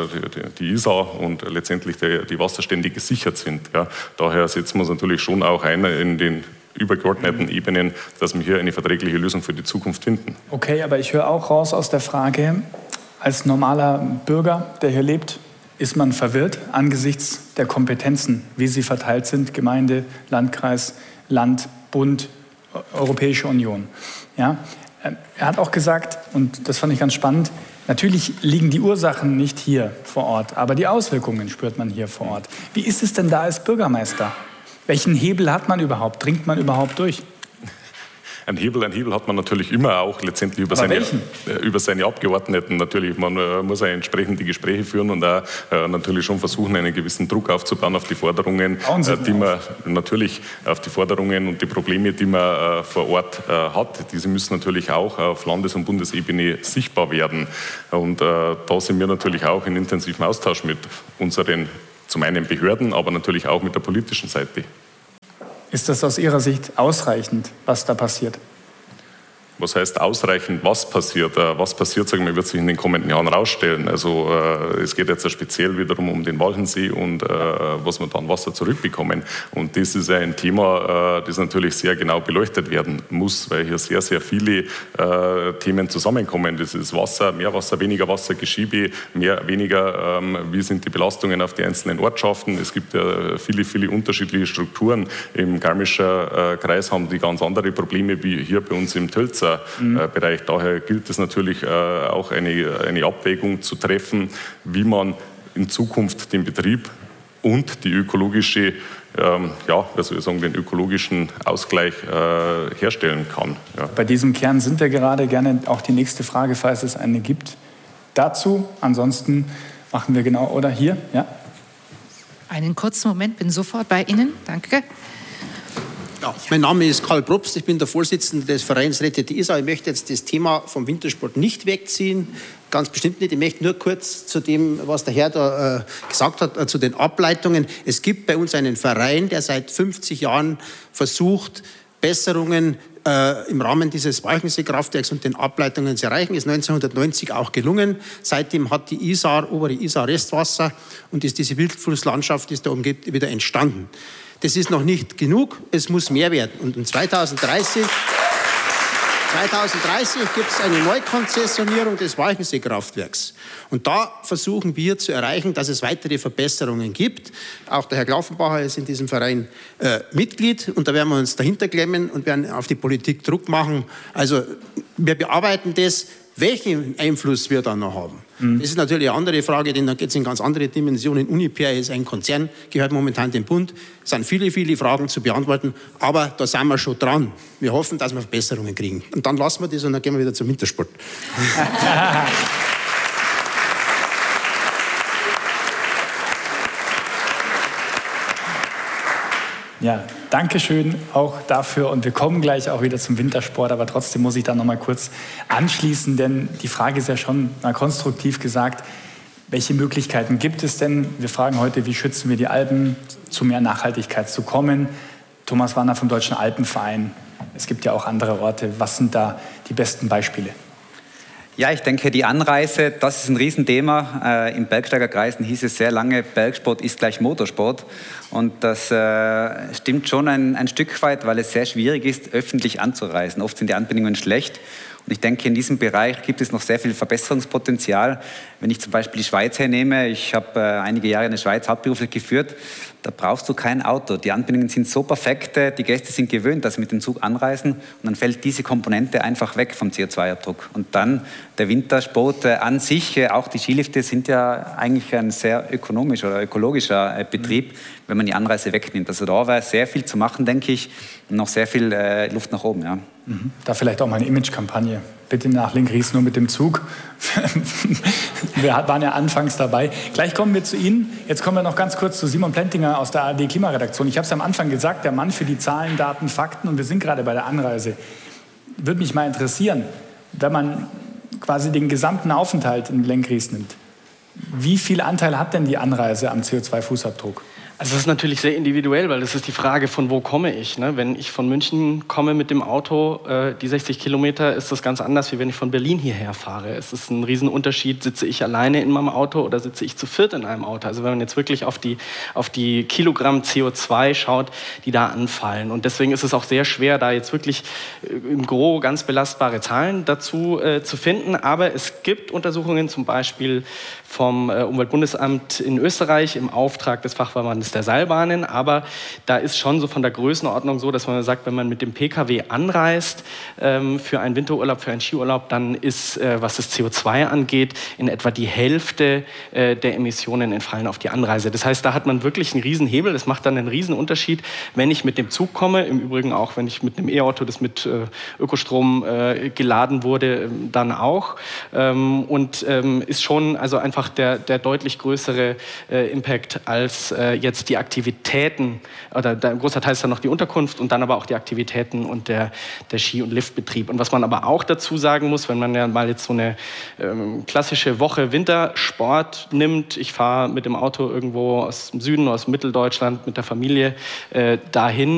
Isar und letztendlich die Wasserstände gesichert sind. Ja. Daher setzen wir uns natürlich schon auch ein in den übergeordneten Ebenen, dass wir hier eine verträgliche Lösung für die Zukunft finden. Okay, aber ich höre auch raus aus der Frage, als normaler Bürger, der hier lebt, ist man verwirrt angesichts der Kompetenzen, wie sie verteilt sind, Gemeinde, Landkreis, Land, Bund, Europäische Union. Ja? Er hat auch gesagt, und das fand ich ganz spannend, natürlich liegen die Ursachen nicht hier vor Ort, aber die Auswirkungen spürt man hier vor Ort. Wie ist es denn da als Bürgermeister? Welchen Hebel hat man überhaupt? Dringt man überhaupt durch? Ein Hebel hat man natürlich immer auch letztendlich über seine Abgeordneten. Natürlich, man muss entsprechend die Gespräche führen und auch natürlich schon versuchen, einen gewissen Druck aufzubauen auf die Forderungen, die man natürlich auf die Forderungen und die Probleme, die man vor Ort hat. Diese müssen natürlich auch auf Landes- und Bundesebene sichtbar werden. Und da sind wir natürlich auch in intensivem Austausch mit unseren, zum einen Behörden, aber natürlich auch mit der politischen Seite. Ist das aus Ihrer Sicht ausreichend, was da passiert? Was heißt ausreichend, was passiert? Was passiert, sagen wir, wird sich in den kommenden Jahren herausstellen. Also es geht jetzt speziell wiederum um den Walchensee und was wir da an Wasser zurückbekommen. Und das ist ein Thema, das natürlich sehr genau beleuchtet werden muss, weil hier sehr, sehr viele Themen zusammenkommen. Das ist Wasser, mehr Wasser, weniger Wasser, Geschiebe, weniger, wie sind die Belastungen auf die einzelnen Ortschaften. Es gibt ja viele, viele unterschiedliche Strukturen. Im Garmischer Kreis haben die ganz andere Probleme wie hier bei uns im Tölzer Bereich. Daher gilt es natürlich auch eine Abwägung zu treffen, wie man in Zukunft den Betrieb und die ökologische, den ökologischen Ausgleich herstellen kann. Ja. Bei diesem Kern sind wir gerade. Gerne auch die nächste Frage, falls es eine gibt, dazu. Ansonsten machen wir genau, oder hier? Ja. Einen kurzen Moment, bin sofort bei Ihnen. Danke. Ja, mein Name ist Karl Probst, ich bin der Vorsitzende des Vereins Rettet die Isar. Ich möchte jetzt das Thema vom Wintersport nicht wegziehen, ganz bestimmt nicht. Ich möchte nur kurz zu dem, was der Herr da gesagt hat, zu den Ableitungen. Es gibt bei uns einen Verein, der seit 50 Jahren versucht, Besserungen im Rahmen dieses Walchensee-Kraftwerks und den Ableitungen zu erreichen. Ist 1990 auch gelungen. Seitdem hat die Isar, obere Isar, Restwasser und diese Wildflusslandschaft, die es da umgibt, wieder entstanden. Das ist noch nicht genug, es muss mehr werden. Und in 2030 gibt es eine Neukonzessionierung des Walchensee-Kraftwerks. Und da versuchen wir zu erreichen, dass es weitere Verbesserungen gibt. Auch der Herr Glaufenbacher ist in diesem Verein Mitglied. Und da werden wir uns dahinter klemmen und werden auf die Politik Druck machen. Also wir bearbeiten das. Welchen Einfluss wir dann noch haben, das ist natürlich eine andere Frage, denn da geht es in ganz andere Dimensionen. Uniper ist ein Konzern, gehört momentan dem Bund. Es sind viele, viele Fragen zu beantworten, aber da sind wir schon dran. Wir hoffen, dass wir Verbesserungen kriegen. Und dann lassen wir das und dann gehen wir wieder zum Wintersport. Ja, danke schön auch dafür und wir kommen gleich auch wieder zum Wintersport, aber trotzdem muss ich da noch mal kurz anschließen, denn die Frage ist ja schon mal konstruktiv gesagt, welche Möglichkeiten gibt es denn? Wir fragen heute, wie schützen wir die Alpen, zu mehr Nachhaltigkeit zu kommen. Thomas Warner vom Deutschen Alpenverein, es gibt ja auch andere Orte, was sind da die besten Beispiele? Ja, ich denke, die Anreise, das ist ein Riesenthema. In Bergsteigerkreisen hieß es sehr lange, Bergsport ist gleich Motorsport. Und das stimmt schon ein Stück weit, weil es sehr schwierig ist, öffentlich anzureisen. Oft sind die Anbindungen schlecht. Und ich denke, in diesem Bereich gibt es noch sehr viel Verbesserungspotenzial. Wenn ich zum Beispiel die Schweiz hernehme, ich habe einige Jahre in der Schweiz hauptberuflich geführt, da brauchst du kein Auto. Die Anbindungen sind so perfekt, die Gäste sind gewöhnt, dass sie mit dem Zug anreisen und dann fällt diese Komponente einfach weg vom CO2-Abdruck. Und dann der Wintersport an sich, auch die Skilifte sind ja eigentlich ein sehr ökonomischer oder ökologischer Betrieb, wenn man die Anreise wegnimmt. Also da war sehr viel zu machen, denke ich, und noch sehr viel Luft nach oben. Ja. Da vielleicht auch mal eine Imagekampagne. Bitte nach Lenkries nur mit dem Zug. Wir waren ja anfangs dabei. Gleich kommen wir zu Ihnen. Jetzt kommen wir noch ganz kurz zu Simon Plentinger aus der ARD Klimaredaktion. Ich habe es am Anfang gesagt, der Mann für die Zahlen, Daten, Fakten. Und wir sind gerade bei der Anreise. Würde mich mal interessieren, wenn man quasi den gesamten Aufenthalt in Lenkries nimmt. Wie viel Anteil hat denn die Anreise am CO2-Fußabdruck? Also das ist natürlich sehr individuell, weil das ist die Frage, von wo komme ich. Ne? Wenn ich von München komme mit dem Auto, die 60 Kilometer, ist das ganz anders, wie wenn ich von Berlin hierher fahre. Es ist ein Riesenunterschied, sitze ich alleine in meinem Auto oder sitze ich zu viert in einem Auto. Also wenn man jetzt wirklich auf die Kilogramm CO2 schaut, die da anfallen. Und deswegen ist es auch sehr schwer, da jetzt wirklich im Gros ganz belastbare Zahlen dazu zu finden. Aber es gibt Untersuchungen, zum Beispiel vom Umweltbundesamt in Österreich im Auftrag des Fachverbandes der Seilbahnen, aber da ist schon so von der Größenordnung so, dass man sagt, wenn man mit dem Pkw anreist für einen Winterurlaub, für einen Skiurlaub, dann ist, was das CO2 angeht, in etwa die Hälfte der Emissionen entfallen auf die Anreise. Das heißt, da hat man wirklich einen Riesenhebel. Das macht dann einen Riesen-Unterschied, wenn ich mit dem Zug komme, im Übrigen auch, wenn ich mit einem E-Auto, das mit Ökostrom geladen wurde, dann auch. Und ist schon also einfach der deutlich größere Impact als jetzt die Aktivitäten, oder ein großer Teil ist dann noch die Unterkunft und dann aber auch die Aktivitäten und der Ski- und Liftbetrieb. Und was man aber auch dazu sagen muss, wenn man ja mal jetzt so eine klassische Woche Wintersport nimmt, ich fahre mit dem Auto irgendwo aus dem Süden, aus Mitteldeutschland mit der Familie dahin,